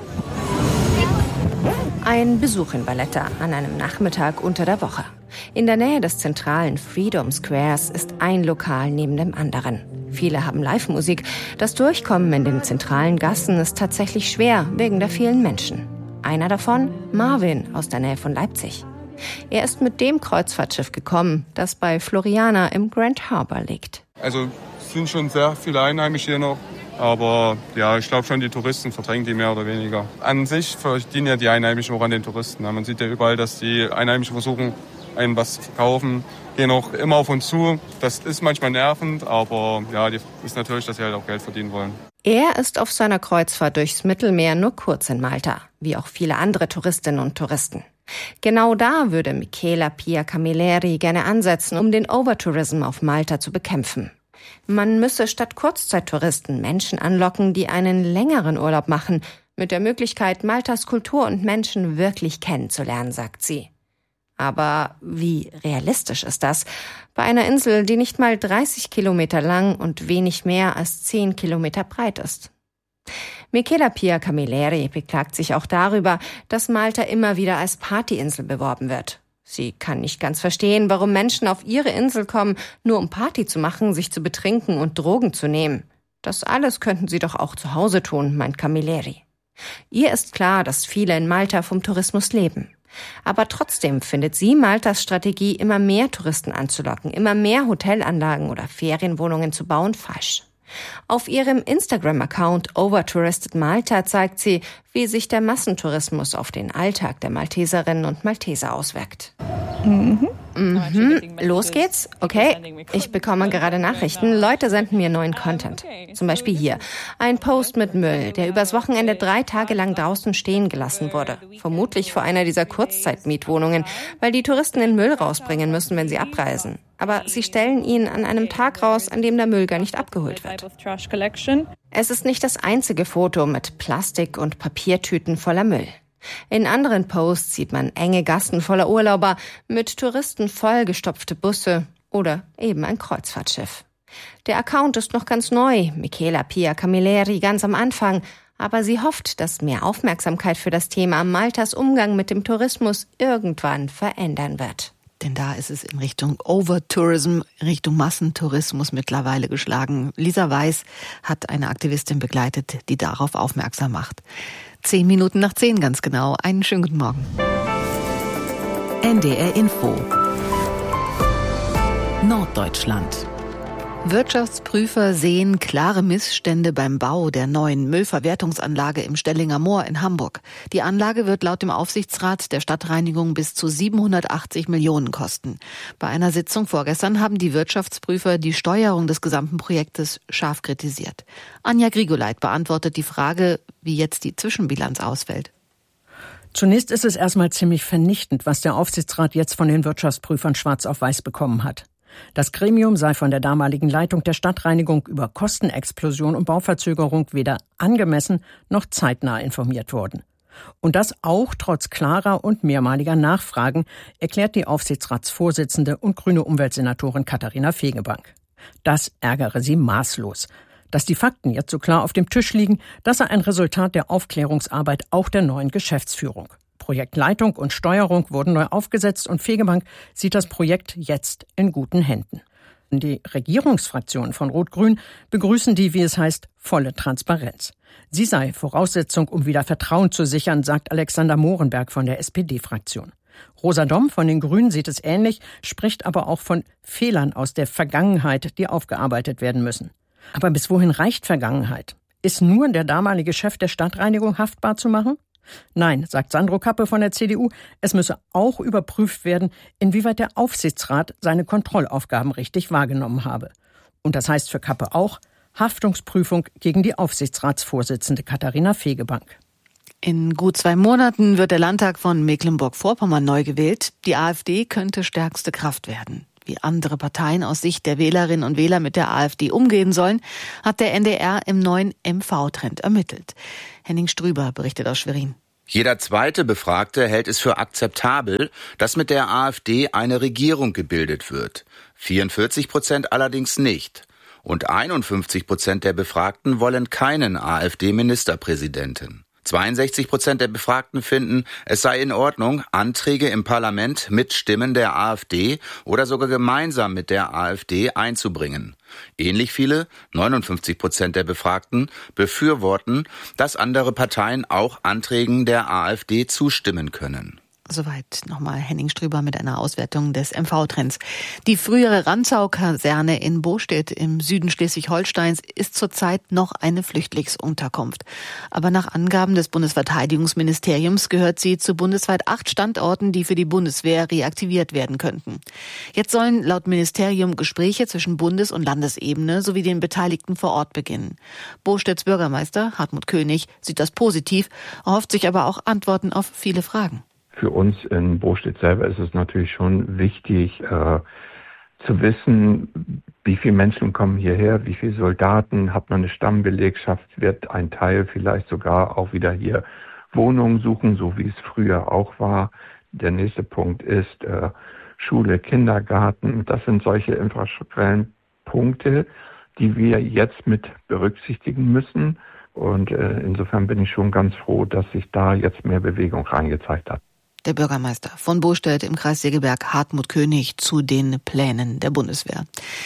Ein Besuch in Valletta an einem Nachmittag unter der Woche. In der Nähe des zentralen Freedom Squares ist ein Lokal neben dem anderen. Viele haben Live-Musik. Das Durchkommen in den zentralen Gassen ist tatsächlich schwer, wegen der vielen Menschen. Einer davon, Marvin aus der Nähe von Leipzig. Er ist mit dem Kreuzfahrtschiff gekommen, das bei Floriana im Grand Harbour liegt. Also es sind schon sehr viele Einheimische hier noch. Aber ja, ich glaube schon, die Touristen verdrängen die mehr oder weniger. An sich verdienen ja die Einheimischen auch an den Touristen. Man sieht ja überall, dass die Einheimischen versuchen, einem was zu verkaufen, gehen auch immer auf uns zu. Das ist manchmal nervend, aber ja, die ist natürlich, dass sie halt auch Geld verdienen wollen. Er ist auf seiner Kreuzfahrt durchs Mittelmeer nur kurz in Malta, wie auch viele andere Touristinnen und Touristen. Genau da würde Michela Pia Camilleri gerne ansetzen, um den Overtourism auf Malta zu bekämpfen. Man müsse statt Kurzzeittouristen Menschen anlocken, die einen längeren Urlaub machen, mit der Möglichkeit, Maltas Kultur und Menschen wirklich kennenzulernen, sagt sie. Aber wie realistisch ist das bei einer Insel, die nicht mal 30 Kilometer lang und wenig mehr als 10 Kilometer breit ist? Michela Pia Camilleri beklagt sich auch darüber, dass Malta immer wieder als Partyinsel beworben wird. Sie kann nicht ganz verstehen, warum Menschen auf ihre Insel kommen, nur um Party zu machen, sich zu betrinken und Drogen zu nehmen. Das alles könnten sie doch auch zu Hause tun, meint Camilleri. Ihr ist klar, dass viele in Malta vom Tourismus leben. Aber trotzdem findet sie Maltas Strategie, immer mehr Touristen anzulocken, immer mehr Hotelanlagen oder Ferienwohnungen zu bauen, falsch. Auf ihrem Instagram-Account Overtouristed Malta zeigt sie, wie sich der Massentourismus auf den Alltag der Malteserinnen und Malteser auswirkt. Los geht's? Okay, ich bekomme gerade Nachrichten. Leute senden mir neuen Content. Zum Beispiel hier. Ein Post mit Müll, der übers Wochenende 3 Tage lang draußen stehen gelassen wurde. Vermutlich vor einer dieser Kurzzeitmietwohnungen, weil die Touristen den Müll rausbringen müssen, wenn sie abreisen. Aber sie stellen ihn an einem Tag raus, an dem der Müll gar nicht abgeholt wird. Es ist nicht das einzige Foto mit Plastik- und Papiertüten voller Müll. In anderen Posts sieht man enge Gassen voller Urlauber, mit Touristen vollgestopfte Busse oder eben ein Kreuzfahrtschiff. Der Account ist noch ganz neu, Michela Pia Camilleri ganz am Anfang, aber sie hofft, dass mehr Aufmerksamkeit für das Thema Maltas Umgang mit dem Tourismus irgendwann verändern wird. Denn da ist es in Richtung Overtourism, Richtung Massentourismus mittlerweile geschlagen. Lisa Weiß hat eine Aktivistin begleitet, die darauf aufmerksam macht. 10 Minuten nach 10 ganz genau. Einen schönen guten Morgen. NDR Info. Norddeutschland. Wirtschaftsprüfer sehen klare Missstände beim Bau der neuen Müllverwertungsanlage im Stellinger Moor in Hamburg. Die Anlage wird laut dem Aufsichtsrat der Stadtreinigung bis zu 780 Millionen kosten. Bei einer Sitzung vorgestern haben die Wirtschaftsprüfer die Steuerung des gesamten Projektes scharf kritisiert. Anja Grigoleit beantwortet die Frage, wie jetzt die Zwischenbilanz ausfällt. Zunächst ist es erstmal ziemlich vernichtend, was der Aufsichtsrat jetzt von den Wirtschaftsprüfern schwarz auf weiß bekommen hat. Das Gremium sei von der damaligen Leitung der Stadtreinigung über Kostenexplosion und Bauverzögerung weder angemessen noch zeitnah informiert worden. Und das auch trotz klarer und mehrmaliger Nachfragen, erklärt die Aufsichtsratsvorsitzende und grüne Umweltsenatorin Katharina Fegebank. Das ärgere sie maßlos. Dass die Fakten jetzt so klar auf dem Tisch liegen, das sei ein Resultat der Aufklärungsarbeit auch der neuen Geschäftsführung. Projektleitung und Steuerung wurden neu aufgesetzt und Fegebank sieht das Projekt jetzt in guten Händen. Die Regierungsfraktionen von Rot-Grün begrüßen die, wie es heißt, volle Transparenz. Sie sei Voraussetzung, um wieder Vertrauen zu sichern, sagt Alexander Mohrenberg von der SPD-Fraktion. Rosa Domm von den Grünen sieht es ähnlich, spricht aber auch von Fehlern aus der Vergangenheit, die aufgearbeitet werden müssen. Aber bis wohin reicht Vergangenheit? Ist nur der damalige Chef der Stadtreinigung haftbar zu machen? Nein, sagt Sandro Kappe von der CDU, es müsse auch überprüft werden, inwieweit der Aufsichtsrat seine Kontrollaufgaben richtig wahrgenommen habe. Und das heißt für Kappe auch Haftungsprüfung gegen die Aufsichtsratsvorsitzende Katharina Fegebank. In gut 2 Monaten wird der Landtag von Mecklenburg-Vorpommern neu gewählt. Die AfD könnte stärkste Kraft werden. Wie andere Parteien aus Sicht der Wählerinnen und Wähler mit der AfD umgehen sollen, hat der NDR im neuen MV-Trend ermittelt. Henning Strüber berichtet aus Schwerin. Jeder zweite Befragte hält es für akzeptabel, dass mit der AfD eine Regierung gebildet wird. 44% allerdings nicht. Und 51% der Befragten wollen keinen AfD-Ministerpräsidenten. 62% der Befragten finden, es sei in Ordnung, Anträge im Parlament mit Stimmen der AfD oder sogar gemeinsam mit der AfD einzubringen. Ähnlich viele, 59% der Befragten, befürworten, dass andere Parteien auch Anträgen der AfD zustimmen können. Soweit nochmal Henning Strüber mit einer Auswertung des MV-Trends. Die frühere Rantzau-Kaserne in Bostedt im Süden Schleswig-Holsteins ist zurzeit noch eine Flüchtlingsunterkunft. Aber nach Angaben des Bundesverteidigungsministeriums gehört sie zu bundesweit 8 Standorten, die für die Bundeswehr reaktiviert werden könnten. Jetzt sollen laut Ministerium Gespräche zwischen Bundes- und Landesebene sowie den Beteiligten vor Ort beginnen. Bostedts Bürgermeister Hartmut König sieht das positiv, erhofft sich aber auch Antworten auf viele Fragen. Für uns in Bostedt selber ist es natürlich schon wichtig zu wissen, wie viele Menschen kommen hierher, wie viele Soldaten, hat man eine Stammbelegschaft, wird ein Teil vielleicht sogar auch wieder hier Wohnungen suchen, so wie es früher auch war. Der nächste Punkt ist Schule, Kindergarten. Das sind solche infrastrukturellen Punkte, die wir jetzt mit berücksichtigen müssen. Und insofern bin ich schon ganz froh, dass sich da jetzt mehr Bewegung reingezeigt hat. Der Bürgermeister von Bostedt im Kreis Segeberg, Hartmut König, zu den Plänen der Bundeswehr.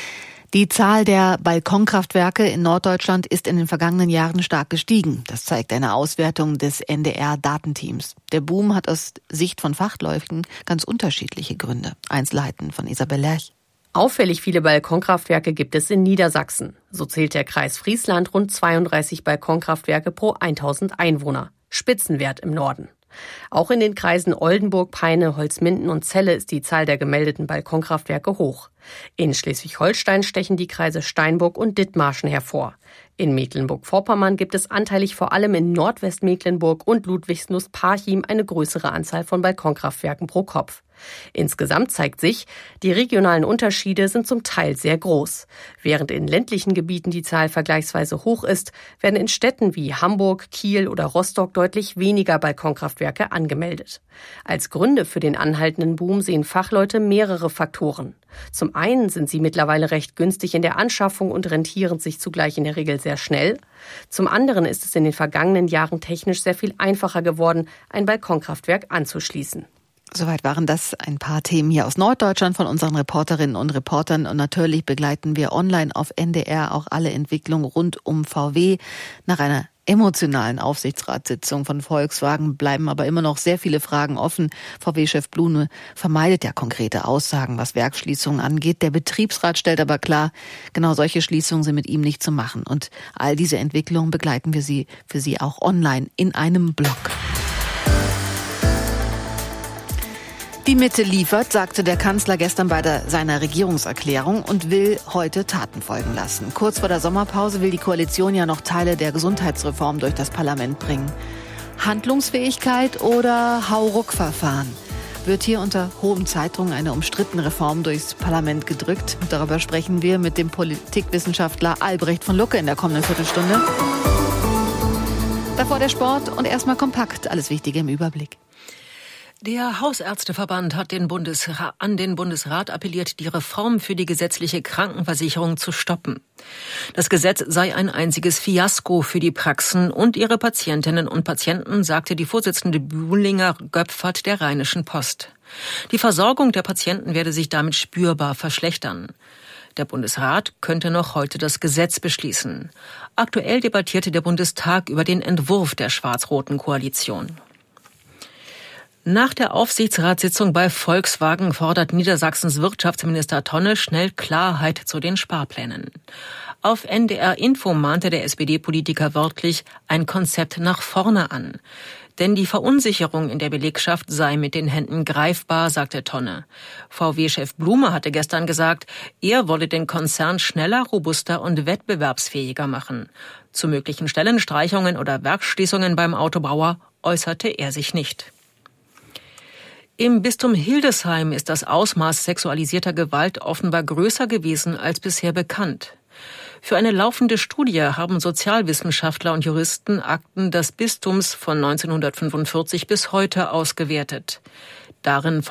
Die Zahl der Balkonkraftwerke in Norddeutschland ist in den vergangenen Jahren stark gestiegen. Das zeigt eine Auswertung des NDR-Datenteams. Der Boom hat aus Sicht von Fachleuten ganz unterschiedliche Gründe. Einzelheiten von Isabel Lerch. Auffällig viele Balkonkraftwerke gibt es in Niedersachsen. So zählt der Kreis Friesland rund 32 Balkonkraftwerke pro 1000 Einwohner. Spitzenwert im Norden. Auch in den Kreisen Oldenburg, Peine, Holzminden und Celle ist die Zahl der gemeldeten Balkonkraftwerke hoch. In Schleswig-Holstein stechen die Kreise Steinburg und Dithmarschen hervor. In Mecklenburg-Vorpommern gibt es anteilig vor allem in Nordwestmecklenburg und Ludwigslust-Parchim eine größere Anzahl von Balkonkraftwerken pro Kopf. Insgesamt zeigt sich, die regionalen Unterschiede sind zum Teil sehr groß. Während in ländlichen Gebieten die Zahl vergleichsweise hoch ist, werden in Städten wie Hamburg, Kiel oder Rostock deutlich weniger Balkonkraftwerke angemeldet. Als Gründe für den anhaltenden Boom sehen Fachleute mehrere Faktoren. Zum einen sind sie mittlerweile recht günstig in der Anschaffung und rentieren sich zugleich in der Regel sehr schnell. Zum anderen ist es in den vergangenen Jahren technisch sehr viel einfacher geworden, ein Balkonkraftwerk anzuschließen. Soweit waren das ein paar Themen hier aus Norddeutschland von unseren Reporterinnen und Reportern. Und natürlich begleiten wir online auf NDR auch alle Entwicklungen rund um VW. Nach einer emotionalen Aufsichtsratssitzung von Volkswagen bleiben aber immer noch sehr viele Fragen offen. VW-Chef Blume vermeidet ja konkrete Aussagen, was Werksschließungen angeht. Der Betriebsrat stellt aber klar, genau solche Schließungen sind mit ihm nicht zu machen. Und all diese Entwicklungen begleiten wir für Sie auch online in einem Blog. Die Mitte liefert, sagte der Kanzler gestern bei seiner Regierungserklärung und will heute Taten folgen lassen. Kurz vor der Sommerpause will die Koalition ja noch Teile der Gesundheitsreform durch das Parlament bringen. Handlungsfähigkeit oder Hauruck-Verfahren? wird hier unter hohem Zeitdruck eine umstrittene Reform durchs Parlament gedrückt. Darüber sprechen wir mit dem Politikwissenschaftler Albrecht von Lucke in der kommenden Viertelstunde. Davor der Sport und erstmal kompakt, alles Wichtige im Überblick. Der Hausärzteverband hat an den Bundesrat appelliert, die Reform für die gesetzliche Krankenversicherung zu stoppen. Das Gesetz sei ein einziges Fiasko für die Praxen und ihre Patientinnen und Patienten, sagte die Vorsitzende Bühlinger Göpfert der Rheinischen Post. Die Versorgung der Patienten werde sich damit spürbar verschlechtern. Der Bundesrat könnte noch heute das Gesetz beschließen. Aktuell debattierte der Bundestag über den Entwurf der schwarz-roten Koalition. Nach der Aufsichtsratssitzung bei Volkswagen fordert Niedersachsens Wirtschaftsminister Tonne schnell Klarheit zu den Sparplänen. Auf NDR Info mahnte der SPD-Politiker wörtlich ein Konzept nach vorne an. Denn die Verunsicherung in der Belegschaft sei mit den Händen greifbar, sagte Tonne. VW-Chef Blume hatte gestern gesagt, er wolle den Konzern schneller, robuster und wettbewerbsfähiger machen. Zu möglichen Stellenstreichungen oder Werksschließungen beim Autobauer äußerte er sich nicht. Im Bistum Hildesheim ist das Ausmaß sexualisierter Gewalt offenbar größer gewesen als bisher bekannt. Für eine laufende Studie haben Sozialwissenschaftler und Juristen Akten des Bistums von 1945 bis heute ausgewertet. Darin